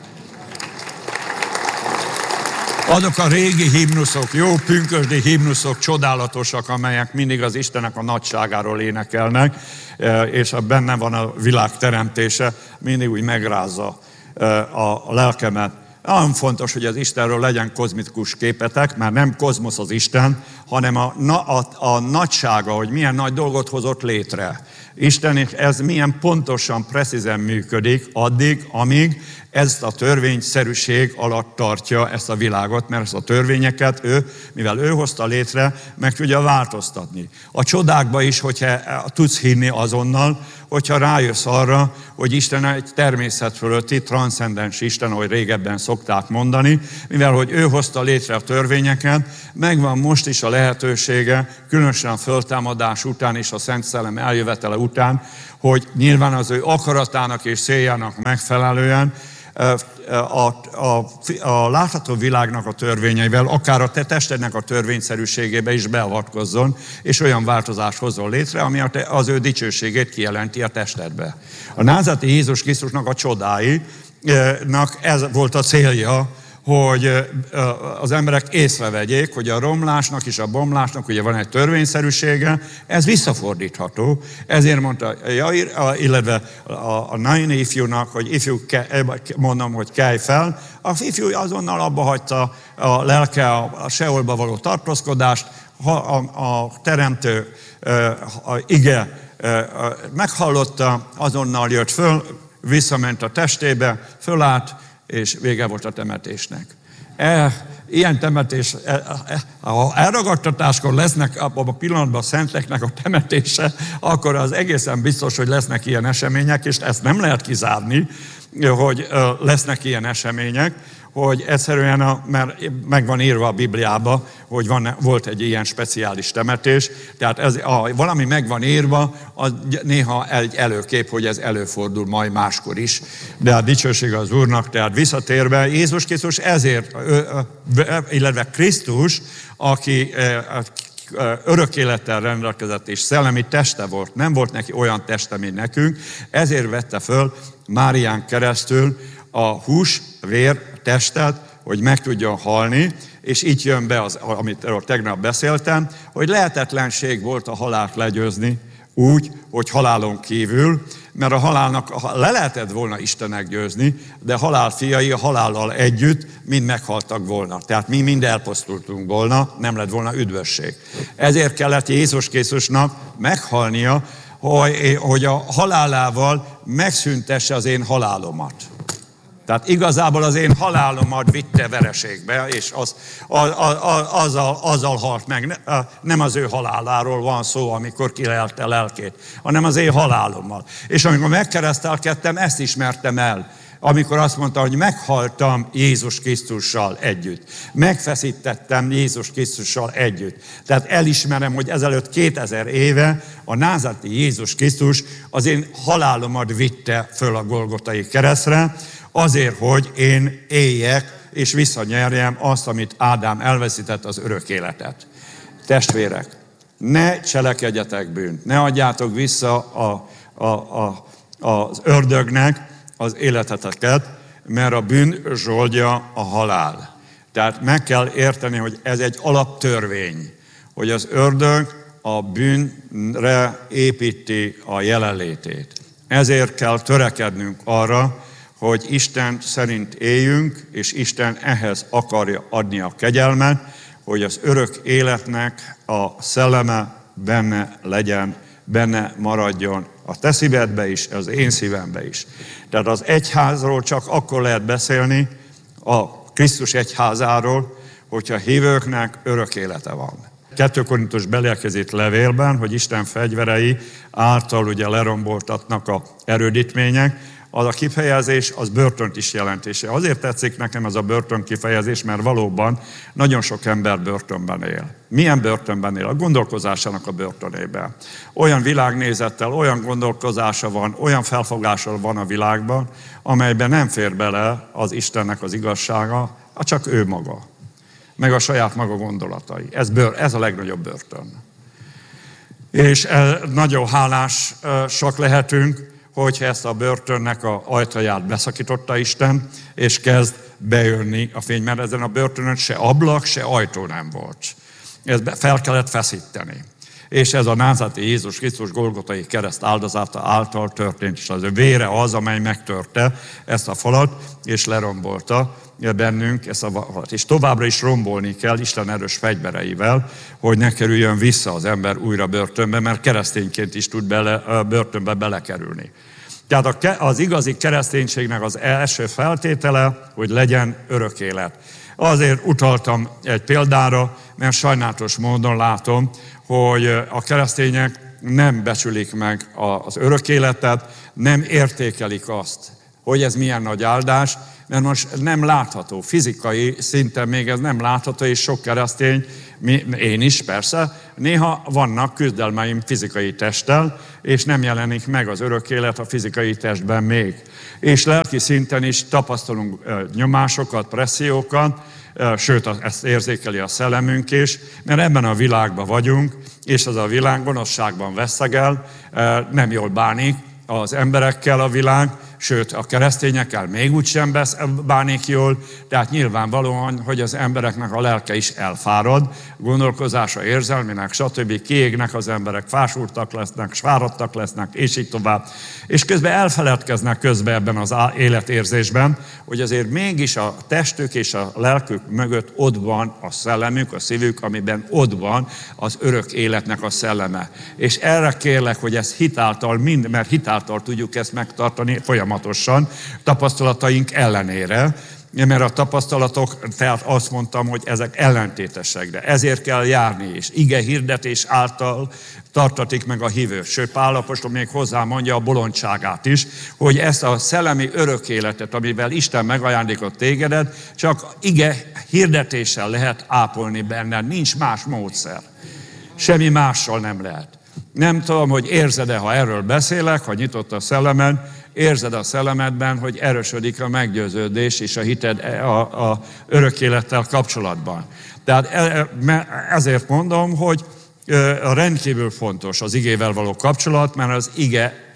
Azok a régi himnuszok, jó pünkösdi himnuszok, csodálatosak, amelyek mindig az Istennek a nagyságáról énekelnek, és benne van a világ teremtése, mindig úgy megrázza a lelkemet, Nagyon fontos, hogy az Istenről legyen kozmikus képetek, már nem kozmosz az Isten, hanem a, a, a nagysága, hogy milyen nagy dolgot hozott létre. Isten, ez milyen pontosan, precízen működik addig, amíg ezt a törvényszerűség alatt tartja ezt a világot, mert ezt a törvényeket ő, mivel ő hozta létre, meg tudja változtatni. A csodákba is, hogyha tudsz hinni azonnal, hogyha rájössz arra, hogy Isten egy természet fölötti, transzcendens Isten, ahogy régebben szokták mondani, mivel hogy ő hozta létre a törvényeket, megvan most is a lehetősége, különösen a föltámadás után és a Szent Szellem eljövetele után, hogy nyilván az ő akaratának és céljának megfelelően A, a, a látható világnak a törvényeivel, akár a te testednek a törvényszerűségébe is beavatkozzon, és olyan változást hozzon létre, ami az ő dicsőségét kijelenti a testedbe. A názáreti Jézus Krisztusnak a csodáinak ez volt a célja, hogy az emberek észrevegyék, hogy a romlásnak és a bomlásnak ugye van egy törvényszerűsége, ez visszafordítható. Ezért mondta Jair, illetve a Naini ifjúnak, hogy ifjú, mondom, hogy kelj fel. A ifjú azonnal abba hagyta a lelke a Seolba való tartózkodást, a, a, a teremtő a ige meghallotta, azonnal jött föl, visszament a testébe, fölállt, és vége volt a temetésnek. E, ilyen temetés, e, e, ha elragadtatáskor lesznek abban a pillanatban a szenteknek a temetése, akkor az egészen biztos, hogy lesznek ilyen események, és ezt nem lehet kizárni, hogy lesznek ilyen események, hogy egyszerűen, a, mert meg van írva a Bibliába, hogy van, volt egy ilyen speciális temetés, tehát ez, ha valami meg van írva, az néha egy előkép, hogy ez előfordul majd máskor is, de a dicsőség az Úrnak, tehát visszatérve, Jézus Krisztus ezért, illetve Krisztus, aki örök élettel rendelkezett és szellemi teste volt, nem volt neki olyan teste, mint nekünk, ezért vette föl Márián keresztül a hús, vér, testet, hogy meg tudjon halni, és így jön be, az, amit tegnap beszéltem, hogy lehetetlenség volt a halált legyőzni úgy, hogy halálon kívül, mert a halálnak le lehetett volna Istennek győzni, de halál fiai a halállal együtt mind meghaltak volna. Tehát mi mind elpusztultunk volna, nem lett volna üdvösség. Ezért kellett Jézus Krisztusnak meghalnia, hogy a halálával megszüntesse az én halálomat. Tehát igazából az én halálomat vitte vereségbe, és az, az, az, azzal, azzal halt meg. Nem az ő haláláról van szó, amikor kilelte lelkét, hanem az én halálommal. És amikor megkeresztelkedtem, ezt ismertem el. Amikor azt mondta, hogy meghaltam Jézus Krisztussal együtt. Megfeszítettem Jézus Krisztussal együtt. Tehát elismerem, hogy ezelőtt kétezer éve a názáreti Jézus Krisztus az én halálomat vitte föl a Golgotai keresztre, azért, hogy én éljek és visszanyerjem azt, amit Ádám elveszített, az örök életet. Testvérek, ne cselekedjetek bűnt, ne adjátok vissza a, a, a, az ördögnek az életeteket, mert a bűn zsoldja a halál. Tehát meg kell érteni, hogy ez egy alaptörvény, hogy az ördög a bűnre építi a jelenlétét. Ezért kell törekednünk arra, hogy Isten szerint éljünk, és Isten ehhez akarja adni a kegyelmet, hogy az örök életnek a szelleme benne legyen, benne maradjon a te szívedbe is, az én szívembe is. Tehát az egyházról csak akkor lehet beszélni, a Krisztus egyházáról, hogyha hívőknek örök élete van. kettő Korintus belérkezett levélben, hogy Isten fegyverei által ugye leromboltatnak a erődítmények, az a kifejezés, az börtönt is jelentése. Azért tetszik nekem ez a börtön kifejezés, mert valóban nagyon sok ember börtönben él. Milyen börtönben él? A gondolkozásának a börtönében. Olyan világnézettel, olyan gondolkozása van, olyan felfogással van a világban, amelyben nem fér bele az Istennek az igazsága, csak ő maga. Meg a saját maga gondolatai. Ez, bőr, ez a legnagyobb börtön. És nagyon hálásak lehetünk, hogyha ezt a börtönnek a ajtaját beszakította Isten, és kezd bejönni a fény, mert ezen a börtönön se ablak, se ajtó nem volt. Ezt fel kellett feszíteni. És ez a názáreti Jézus Krisztus golgotai kereszt áldozata által történt, és az ő vére az, amely megtörte ezt a falat, és lerombolta bennünk ezt a falat. És továbbra is rombolni kell Isten erős fegyvereivel, hogy ne kerüljön vissza az ember újra börtönbe, mert keresztényként is tud bele, börtönbe belekerülni. Tehát az igazi kereszténységnek az első feltétele, hogy legyen örök élet. Azért utaltam egy példára, mert sajnálatos módon látom, hogy a keresztények nem becsülik meg az örök életet, nem értékelik azt, hogy ez milyen nagy áldás, mert most nem látható, fizikai szinten még ez nem látható, és sok keresztény, én is persze, néha vannak küzdelmeim fizikai testtel, és nem jelenik meg az örök élet a fizikai testben még. És lelki szinten is tapasztalunk nyomásokat, pressziókat, sőt, ezt érzékeli a szellemünk is, mert ebben a világban vagyunk, és az a világ gonoszságban veszegel, nem jól bánik az emberekkel a világ, sőt, a keresztényekkel még úgysem bánik jól, tehát nyilvánvalóan, hogy az embereknek a lelke is elfárad, gondolkozása, érzelmének, stb. Kiégnek az emberek, fásultak lesznek, fáradtak lesznek, és így tovább. És közben elfeledkeznek közben ebben az életérzésben, hogy azért mégis a testük és a lelkük mögött ott van a szellemük, a szívük, amiben ott van az örök életnek a szelleme. És erre kérlek, hogy ez hitáltal, mind, mert hitáltal tudjuk ezt megtartani folyamatosan, tapasztalataink ellenére, mert a tapasztalatok, tehát azt mondtam, hogy ezek ellentétesek, de ezért kell járni is. Ige hirdetés által tartatik meg a hívő. Sőt, Pál apostol még hozzá mondja a bolondságát is, hogy ezt a szellemi örök életet, amivel Isten megajándékozott tégedet, csak ige hirdetéssel lehet ápolni benne, nincs más módszer. Semmi mással nem lehet. Nem tudom, hogy érzed-e, ha erről beszélek, ha nyitott a szellemed, érzed a szellemedben, hogy erősödik a meggyőződés és a hited a, a örök élettel kapcsolatban. Tehát ezért mondom, hogy rendkívül fontos az igével való kapcsolat, mert az ige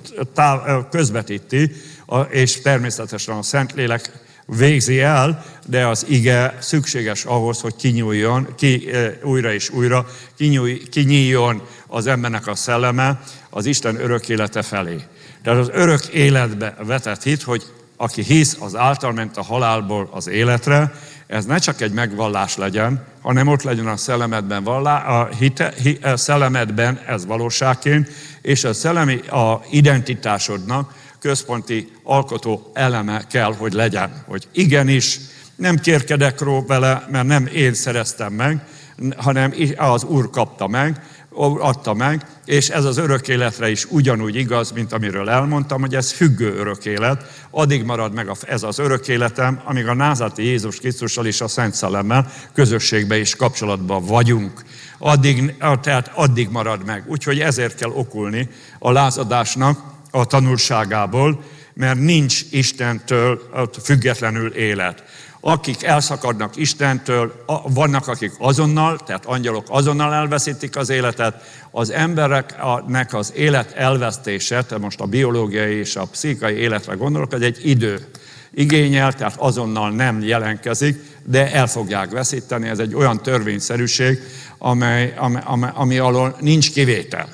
közvetíti, és természetesen a Szentlélek végzi el, de az ige szükséges ahhoz, hogy kinyúljon, ki, újra és újra, kinyúj, kinyíljon az embernek a szelleme az Isten örök élete felé. Tehát az örök életbe vetett hit, hogy aki hisz, az által ment a halálból az életre, ez ne csak egy megvallás legyen, hanem ott legyen a szellemedben, vallá, a, hite, hi, a szellemedben ez valóságként, és a szellemi a identitásodnak központi alkotó eleme kell, hogy legyen. Hogy igenis, nem kérkedek róla vele, mert nem én szereztem meg, hanem az Úr kapta meg, adta meg, és ez az örök életre is ugyanúgy igaz, mint amiről elmondtam, hogy ez függő örök élet. Addig marad meg ez az örök életem, amíg a názáreti Jézus Krisztussal és a Szent Szellemmel közösségben és kapcsolatban vagyunk. Addig, tehát addig marad meg. Úgyhogy ezért kell okulni a lázadásnak a tanulságából, mert nincs Istentől függetlenül élet. Akik elszakadnak Istentől, vannak akik azonnal, tehát angyalok azonnal elveszítik az életet, az embereknek az élet elvesztése, tehát most a biológiai és a pszichai életre gondolok, ez egy idő igényel, tehát azonnal nem jelentkezik, de el fogják veszíteni, ez egy olyan törvényszerűség, amely, amely, amely, ami alól nincs kivétel.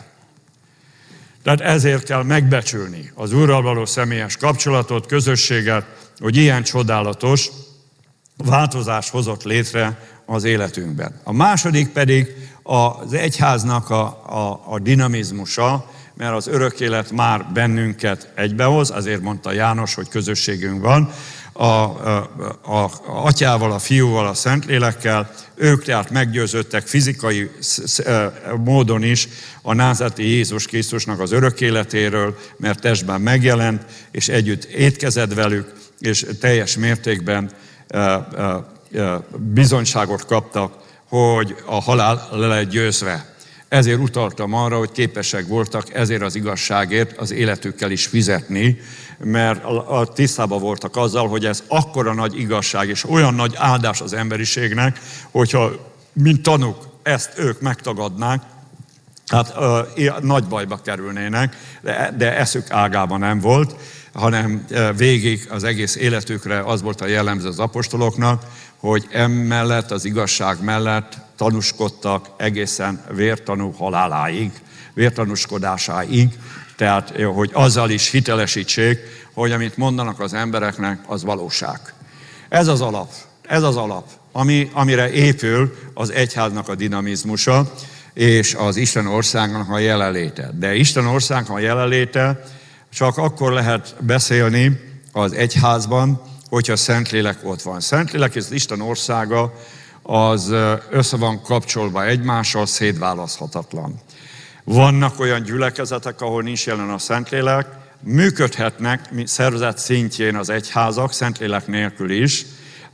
Tehát ezért kell megbecsülni az Úrral való személyes kapcsolatot, közösséget, hogy ilyen csodálatos változás hozott létre az életünkben. A második pedig az egyháznak a, a, a dinamizmusa, mert az örök élet már bennünket egybehoz, azért mondta János, hogy közösségünk van, a, a, a, a atyával, a fiúval, a Szentlélekkel, ők tehát meggyőződtek fizikai módon is a názáreti Jézus Krisztusnak az örök életéről, mert testben megjelent, és együtt étkezett velük, és teljes mértékben bizonyságot kaptak, hogy a halál le lett győzve. Ezért utaltam arra, hogy képesek voltak ezért az igazságért az életükkel is fizetni, mert tisztában voltak azzal, hogy ez akkora nagy igazság és olyan nagy áldás az emberiségnek, hogyha mint tanúk ezt ők megtagadnák, hát ö, nagy bajba kerülnének, de, de eszük ágában nem volt. hanem végig az egész életükre az volt a jellemző az apostoloknak, hogy emellett, az igazság mellett tanúskodtak egészen vértanú haláláig, vértanúskodásáig, tehát hogy azzal is hitelesítsék, hogy amit mondanak az embereknek, az valóság. Ez az alap, ez az alap, ami, amire épül az egyháznak a dinamizmusa, és az Isten országnak a jelenléte. De Isten országnak a jelenléte csak akkor lehet beszélni az egyházban, hogyha Szentlélek ott van. Szentlélek és az Isten országa az össze van kapcsolva egymással, szétválaszthatatlan. Vannak olyan gyülekezetek, ahol nincs jelen a Szentlélek, működhetnek szervezet szintjén az egyházak, Szentlélek nélkül is,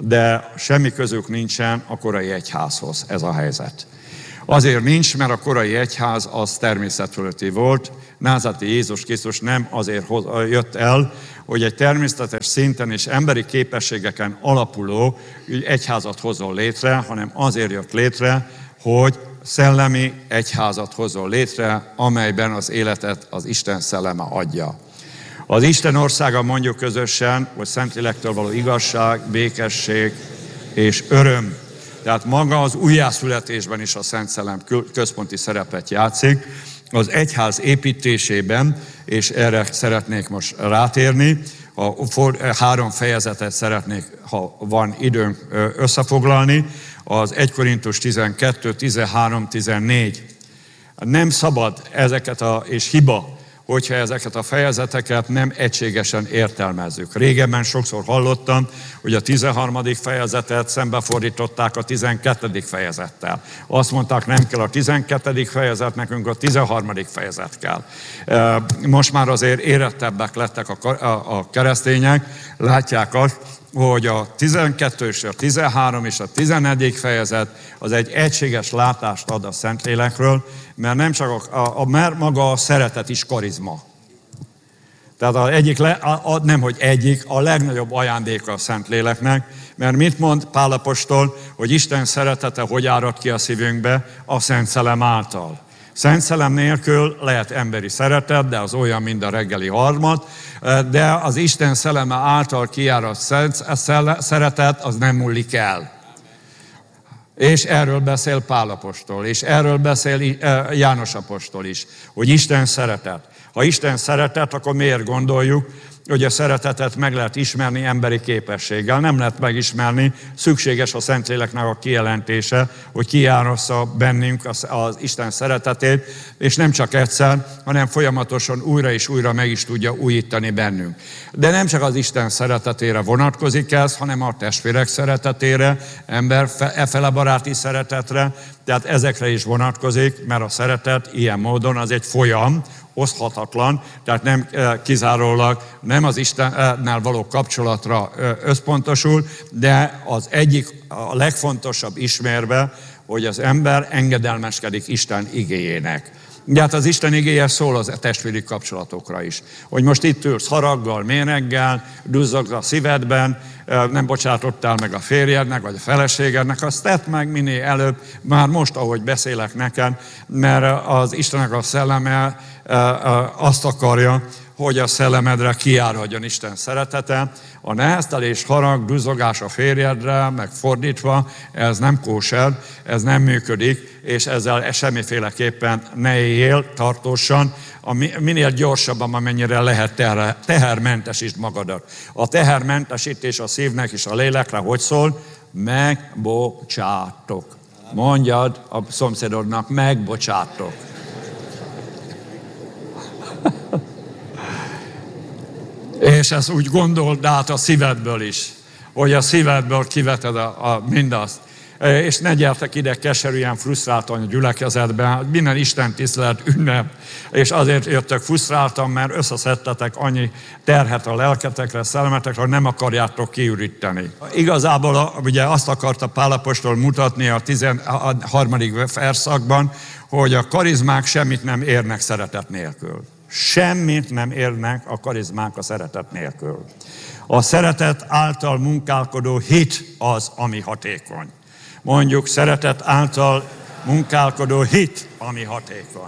de semmi közük nincsen a korai egyházhoz, ez a helyzet. Azért nincs, mert a korai egyház az természetfölötti volt. Názáreti Jézus Krisztus nem azért jött el, hogy egy természetes szinten és emberi képességeken alapuló egyházat hozzon létre, hanem azért jött létre, hogy szellemi egyházat hozzon létre, amelyben az életet az Isten szelleme adja. Az Isten országa mondjuk közösen, hogy Szentlélektől való igazság, békesség és öröm. Tehát maga az újjászületésben is a Szent Szellem központi szerepet játszik. Az egyház építésében, és erre szeretnék most rátérni, a három fejezetet szeretnék, ha van időnk, összefoglalni, az egy Korintus tizenkettő, tizenhárom, tizennégy. Nem szabad ezeket a, és hiba, hogyha ezeket a fejezeteket nem egységesen értelmezzük. Régebben sokszor hallottam, hogy a tizenharmadik fejezetet szembefordították a tizenkettedik fejezettel. Azt mondták, nem kell a tizenkettedik fejezet, nekünk a tizenharmadik fejezet kell. Most már azért érettebbek lettek a keresztények, látják azt, hogy a tizenkettő és a tizenhárom és a tizennegyedik fejezet az egy egységes látást ad a Szentlélekről, mert nem csak a, a, a mert maga a szeretet is karizma. Tehát az egyik, le, a, a, nem hogy egyik, a legnagyobb ajándéka a Szentléleknek, mert mit mond Pál apostol, hogy Isten szeretete hogy árad ki a szívünkbe? A Szent Szellem által. Szent Szellem nélkül lehet emberi szeretet, de az olyan, mint a reggeli harmad, de az Isten szelleme által kiáradt szeretet, az nem múlik el. És erről beszél Pál apostol, és erről beszél János apostol is, hogy Isten szeretet. Ha Isten szeretet, akkor miért gondoljuk, hogy a szeretetet meg lehet ismerni emberi képességgel. Nem lehet megismerni, szükséges a Szentléleknek a kijelentése, hogy kiárassza bennünk az, az Isten szeretetét, és nem csak egyszer, hanem folyamatosan újra és újra meg is tudja újítani bennünk. De nem csak az Isten szeretetére vonatkozik ez, hanem a testvérek szeretetére, ember efele baráti szeretetre, tehát ezekre is vonatkozik, mert a szeretet ilyen módon az egy folyam, oszthatatlan, tehát nem kizárólag nem az Istennel való kapcsolatra összpontosul, de az egyik, a legfontosabb ismérve, hogy az ember engedelmeskedik Isten igéjének. De hát az Isten igéje szól az testvéri kapcsolatokra is. Hogy most itt ülsz haraggal, méreggel, duzzogsz a szívedben, nem bocsátottál meg a férjednek, vagy a feleségednek, azt tedd meg minél előbb, már most, ahogy beszélek neked, mert az Istennek a szelleme azt akarja, hogy a szellemedre kiáradjon Isten szeretete. A neheztelés, harag, duzzogás a férjedre, meg fordítva, ez nem kóser, ez nem működik, és ezzel semmiféleképpen ne éljél tartósan, minél gyorsabban, amennyire lehet teher, tehermentesítsd magadat. A tehermentesítés a szívnek és a lélekre hogy szól? Megbocsátok. Mondjad a szomszédodnak, megbocsátok. És ezt úgy gondold át a szívedből is, hogy a szívedből kiveted a, a mindazt. És ne gyertek ide keserűen, frusztráltan a gyülekezetbe, minden Isten tisztelet, ünnep, és azért jöttök frusztráltan, mert összeszedtetek annyi terhet a lelketekre, szellemetekre, hogy nem akarjátok kiüríteni. Igazából ugye azt akarta Pál apostol mutatni a tizenharmadik verszakban, hogy a karizmák semmit nem érnek szeretet nélkül. Semmit nem érnek a karizmák a szeretet nélkül. A szeretet által munkálkodó hit az, ami hatékony. Mondjuk szeretet által munkálkodó hit, ami hatékony.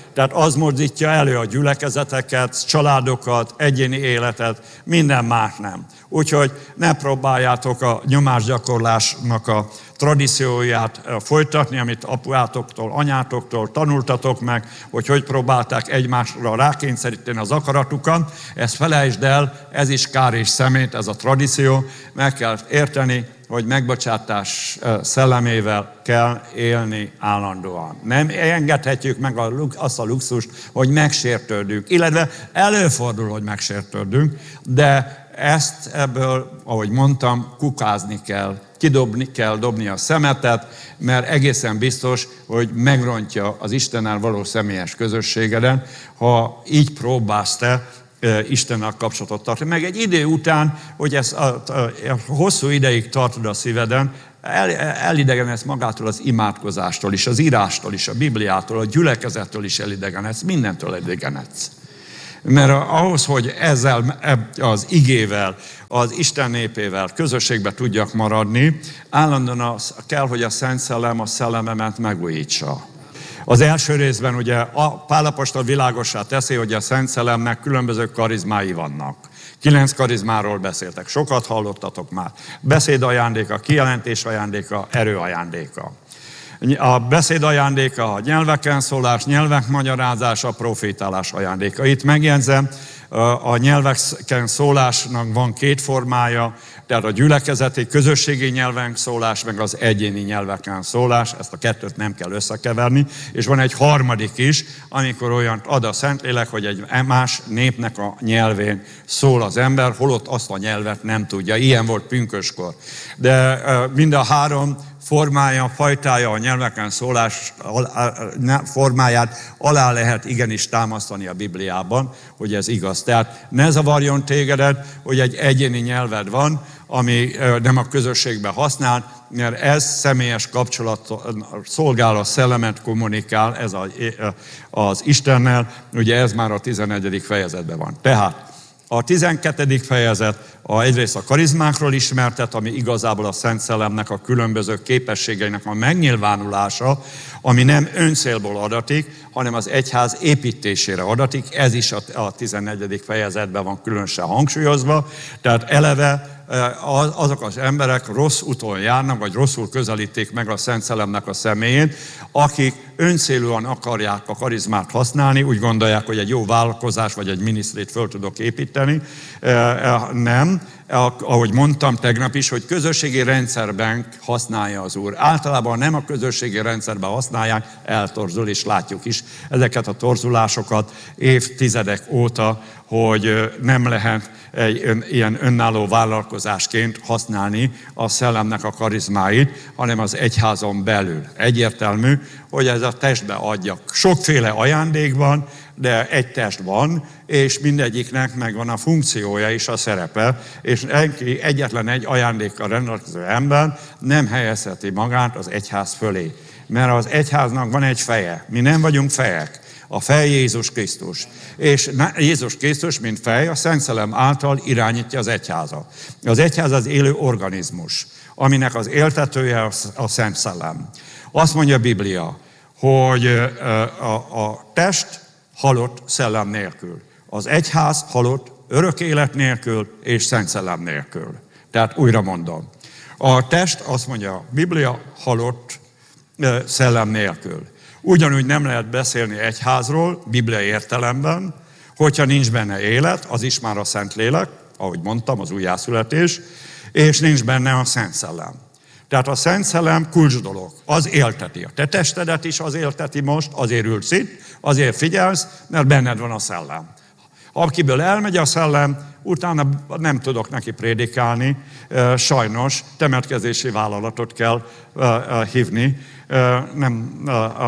Tehát az mozdítja elő a gyülekezeteket, családokat, egyéni életet, minden más nem. Úgyhogy ne próbáljátok a nyomásgyakorlásnak a tradícióját folytatni, amit apuátoktól, anyátoktól tanultatok meg, hogy hogy próbálták egymásra rákényszeríteni az akaratukat. Ezt felejtsd el, ez is kár és szemét, ez a tradíció. Meg kell érteni, hogy megbocsátás szellemével kell élni állandóan. Nem engedhetjük meg azt a luxust, hogy megsértődünk, illetve előfordul, hogy megsértődünk, de ezt ebből, ahogy mondtam, kukázni kell, kidobni kell dobni a szemetet, mert egészen biztos, hogy megrontja az Istennel való személyes közösségeden, ha így próbálsz te Istennel kapcsolatot tartani. Meg egy idő után, hogy ez a, a, a hosszú ideig tartod a szíveden, el, elidegenedsz magától az imádkozástól is, az írástól is, a Bibliától, a gyülekezettől is elidegenedsz, mindentől elidegenedsz. Mert ahhoz, hogy ezzel az igével, az Isten népével közösségbe tudjak maradni, állandóan az kell, hogy a Szent Szellem a szellememet megújítsa. Az első részben ugye a Pál apostol világossá teszi, hogy a Szent Szellemnek különböző karizmái vannak. Kilenc karizmáról beszéltek, sokat hallottatok már. Beszéd ajándéka, kijelentés ajándéka, erő ajándéka. A beszéd ajándéka, a nyelveken szólás, nyelvek magyarázása, profétálás ajándéka. Itt megjegyzem, a nyelveken szólásnak van két formája, tehát a gyülekezeti, közösségi nyelven szólás, meg az egyéni nyelveken szólás, ezt a kettőt nem kell összekeverni, és van egy harmadik is, amikor olyan ad a Szentlélek, hogy egy más népnek a nyelvén szól az ember, holott azt a nyelvet nem tudja. Ilyen volt pünköskor. De mind a három formája, fajtája a nyelveken szólás formáját alá lehet igenis támasztani a Bibliában, hogy ez igaz. Tehát ne zavarjon tégedet, hogy egy egyéni nyelved van, ami nem a közösségben használ, mert ez személyes kapcsolat szolgál, a szellemet kommunikál, ez a, az Istennel, ugye ez már a tizennegyedik fejezetben van. Tehát a tizenkettedik fejezet a, egyrészt a karizmákról ismertet, ami igazából a Szent Szellemnek a különböző képességeinek a megnyilvánulása, ami nem öncélból adatik, hanem az egyház építésére adatik. Ez is a, a tizennegyedik fejezetben van különösen hangsúlyozva. Tehát eleve azok az emberek rossz úton járnak, vagy rosszul közelítik meg a Szent Szellemnek a személyét, akik öncélúan akarják a karizmát használni, úgy gondolják, hogy egy jó vállalkozás, vagy egy minisztrét föl tudok építeni. Nem. Ahogy mondtam tegnap is, hogy közösségi rendszerben használja az Úr. Általában nem a közösségi rendszerben használják, eltorzul, és látjuk is ezeket a torzulásokat évtizedek óta, hogy nem lehet egy ön, ilyen önálló vállalkozásként használni a szellemnek a karizmáit, hanem az egyházon belül. Egyértelmű, hogy ez a testbe adja. Sokféle ajándék van, de egy test van, és mindegyiknek megvan a funkciója és a szerepe, és egyetlen egy ajándékkal rendelkező ember nem helyezheti magát az egyház fölé. Mert az egyháznak van egy feje. Mi nem vagyunk fejek. A fej Jézus Krisztus. És Jézus Krisztus, mint fej, a Szent Szellem által irányítja az egyházat. Az egyház az élő organizmus, aminek az éltetője a Szent Szellem. Azt mondja a Biblia, hogy a, a test halott szellem nélkül. Az egyház halott örök élet nélkül és Szent Szellem nélkül. Tehát újra mondom. A test, azt mondja a Biblia, halott szellem nélkül. Ugyanúgy nem lehet beszélni egyházról, bibliai értelemben, hogyha nincs benne élet, az is már a Szentlélek, ahogy mondtam, az újjászületés, és nincs benne a Szent Szellem. Tehát a Szent Szellem kulcs dolog, az élteti. A te testedet is az élteti most, azért ülsz itt, azért figyelsz, mert benned van a szellem. Ha akiből elmegy a szellem, utána nem tudok neki prédikálni, sajnos temetkezési vállalatot kell hívni, nem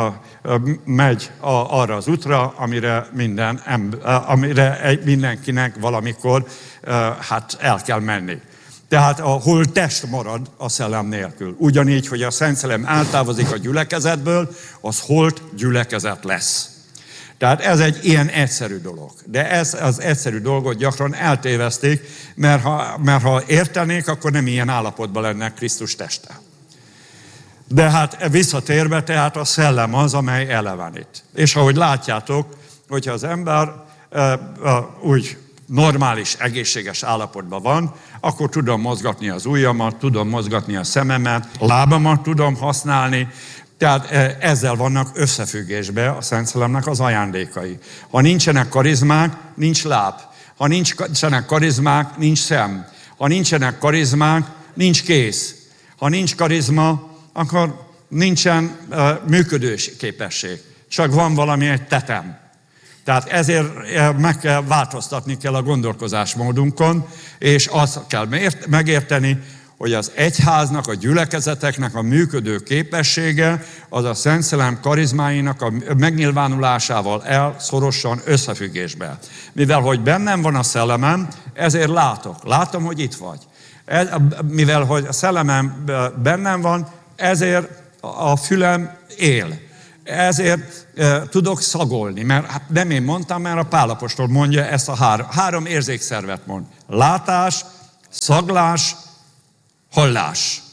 megy arra az útra, amire, minden, amire mindenkinek valamikor hát el kell menni. Tehát ahol test marad a szellem nélkül. Ugyanígy, hogy a Szent Szellem eltávozik a gyülekezetből, az holt gyülekezet lesz. Tehát ez egy ilyen egyszerű dolog. De ez az egyszerű dolgot gyakran eltéveszték, mert ha, mert ha értenék, akkor nem ilyen állapotban lenne Krisztus teste. De hát visszatérve, tehát a szellem az, amely elevenít. És ahogy látjátok, hogyha az ember e, e, úgy normális, egészséges állapotban van, akkor tudom mozgatni az ujjamat, tudom mozgatni a szememet, a lábamat tudom használni, tehát ezzel vannak összefüggésben a Szent Szellemnek az ajándékai. Ha nincsenek karizmák, nincs láb. Ha nincsenek karizmák, nincs szem. Ha nincsenek karizmák, nincs kéz. Ha nincs karizma, akkor nincsen uh, működős képesség. Csak van valami egy tetem. Tehát ezért meg kell változtatni kell a gondolkozásmódunkon, és azt kell megérteni, hogy az egyháznak, a gyülekezeteknek a működő képessége az a Szent Szellem karizmáinak a megnyilvánulásával el szorosan összefüggésben. Mivel, hogy bennem van a szellemem, ezért látok. Látom, hogy itt vagy. Mivel, hogy a szellemem bennem van, ezért a fülem él. Ezért e, tudok szagolni, mert hát nem én mondtam, mert a Pál apostol mondja ezt a három, három érzékszervet mond. Látás, szaglás, hallás.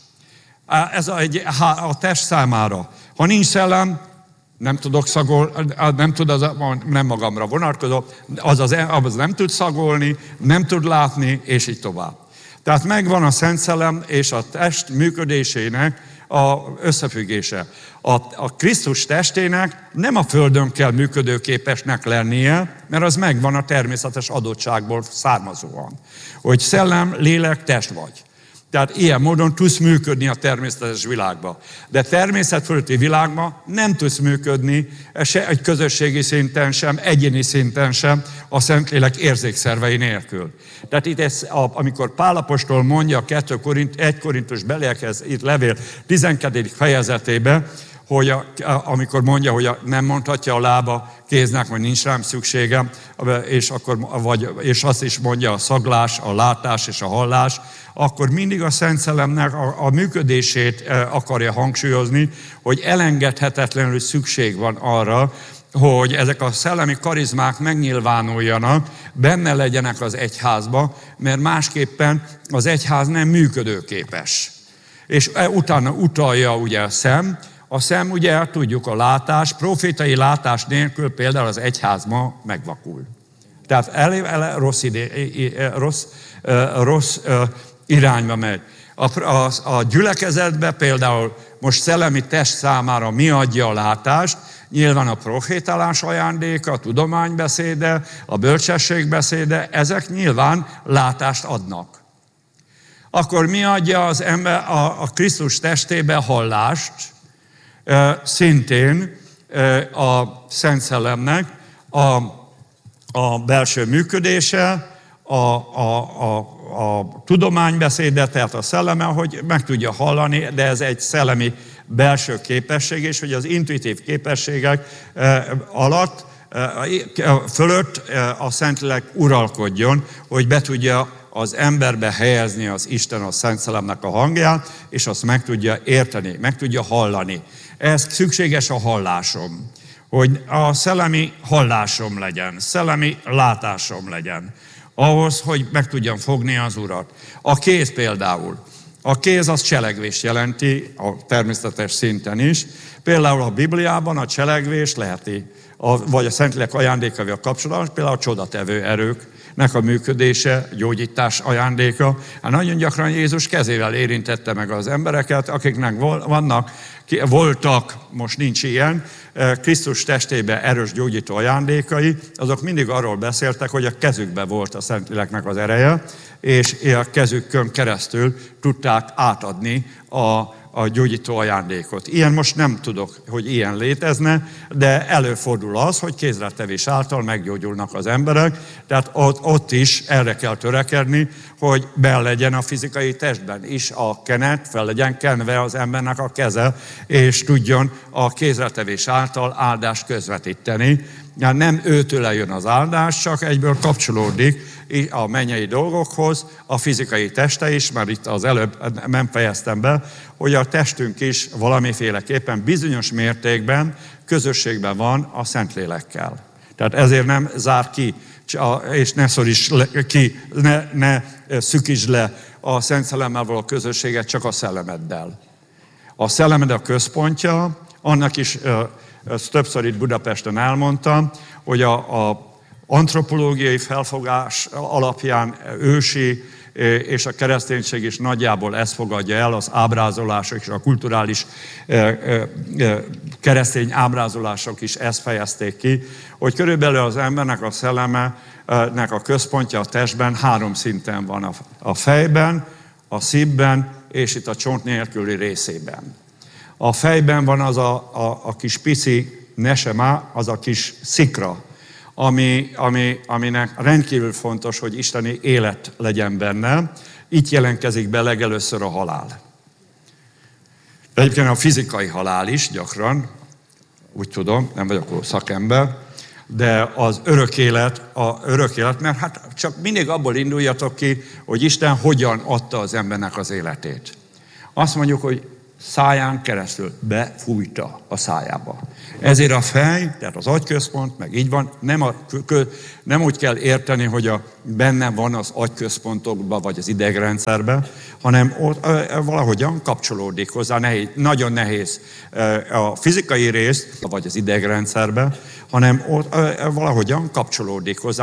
Ez a, egy, a test számára. Ha nincs szellem, nem tudok szagolni, nem tud az, nem magamra vonatkozó, az, az, az nem tud szagolni, nem tud látni, és így tovább. Tehát megvan a Szent Szellem és a test működésének a összefüggése. A, a Krisztus testének nem a földön kell működőképesnek lennie, mert az megvan a természetes adottságból származóan. Hogy szellem, lélek, test vagy. Tehát ilyen módon tudsz működni a természetes világban. De természet fölötti világban nem tudsz működni se egy közösségi szinten sem, egyéni szinten sem a Szentlélek érzékszervei nélkül. Tehát itt ez, amikor Pál apostol mondja a egy Korintus beliekhez itt levél tizenkettedik fejezetében, hogy a, amikor mondja, hogy a, nem mondhatja a lába kéznek, hogy nincs rám szükségem, és, akkor, vagy, és azt is mondja a szaglás, a látás és a hallás, akkor mindig a Szent Szellemnek a, a működését akarja hangsúlyozni, hogy elengedhetetlenül szükség van arra, hogy ezek a szellemi karizmák megnyilvánuljanak, benne legyenek az egyházba, mert másképpen az egyház nem működőképes. És utána utalja ugye a szem, a szem ugye tudjuk a látás, profétai látás nélkül például az egyház ma megvakul. Tehát elég ele, rossz, idé, rossz, rossz irányba megy. A, a, a gyülekezetben például most szellemi test számára mi adja a látást? Nyilván a profétálás ajándéka, a tudománybeszéde, a bölcsességbeszéde, ezek nyilván látást adnak. Akkor mi adja az ember a, a Krisztus testébe hallást? E, szintén e, a Szent Szellemnek a, a belső működése, a, a, a, a tudománybeszéde, tehát a szelleme, hogy meg tudja hallani, de ez egy szellemi belső képesség, és hogy az intuitív képességek alatt, fölött a Szentlélek uralkodjon, hogy be tudja az emberbe helyezni az Isten, a Szent Szellemnek a hangját, és azt meg tudja érteni, meg tudja hallani. Ez szükséges a hallásom, hogy a szellemi hallásom legyen, szellemi látásom legyen, ahhoz, hogy meg tudjam fogni az Urat. A kéz például. A kéz az cselekvést jelenti, a természetes szinten is. Például a Bibliában a cselekvés leheti, a, vagy a Szentlélek ajándékával kapcsolatban, például a csodatevő erőknek a működése, gyógyítás ajándéka. Hát nagyon gyakran Jézus kezével érintette meg az embereket, akiknek vannak, voltak, most nincs ilyen, Krisztus testében erős gyógyító ajándékai, azok mindig arról beszéltek, hogy a kezükben volt a Szentléleknek az ereje, és a kezükön keresztül tudták átadni a, a gyógyító ajándékot. Ilyen most nem tudok, hogy ilyen létezne, de előfordul az, hogy kézrátevés által meggyógyulnak az emberek, tehát ott, ott is erre kell törekedni, hogy be legyen a fizikai testben is a kenet, fel legyen kenve az embernek a keze, és tudjon a kézrátevés által áldást közvetíteni. Nem őtőle jön az áldás, csak egyből kapcsolódik a mennyei dolgokhoz, a fizikai teste is, mert itt az előbb nem fejeztem be, hogy a testünk is valamiféleképpen bizonyos mértékben közösségben van a Szentlélekkel. Tehát ezért nem zár ki, és ne szoríts ki, ne, ne szükítsd le a Szent Szellemmel való közösséget csak a szellemeddel. A szellemed a központja, annak is, ezt többször itt Budapesten elmondtam, hogy a, a antropológiai felfogás alapján ősi, és a kereszténység is nagyjából ezt fogadja el, az ábrázolások és a kulturális keresztény ábrázolások is ezt fejezték ki, hogy körülbelül az embernek a szellemenek a központja a testben három szinten van, a fejben, a szívben és itt a csont nélküli részében. A fejben van az a, a, a kis pici nesema, az a kis szikra, Ami, ami, aminek rendkívül fontos, hogy isteni élet legyen benne. Itt jelentkezik be legelőször a halál. De egyébként a fizikai halál is gyakran, úgy tudom, nem vagyok szakember, de az örök élet, a örök élet, mert hát csak mindig abból induljatok ki, hogy Isten hogyan adta az embernek az életét. Azt mondjuk, hogy száján keresztül befújta a szájába. Ezért a fej, tehát az agyközpont, meg így van, nem, a, nem úgy kell érteni, hogy a, benne van az agyközpontokban, vagy az idegrendszerben, hanem ott valahogyan kapcsolódik hozzá. Nehéz, nagyon nehéz a fizikai részt, vagy az idegrendszerben, hanem ott valahogyan kapcsolódik hozzá.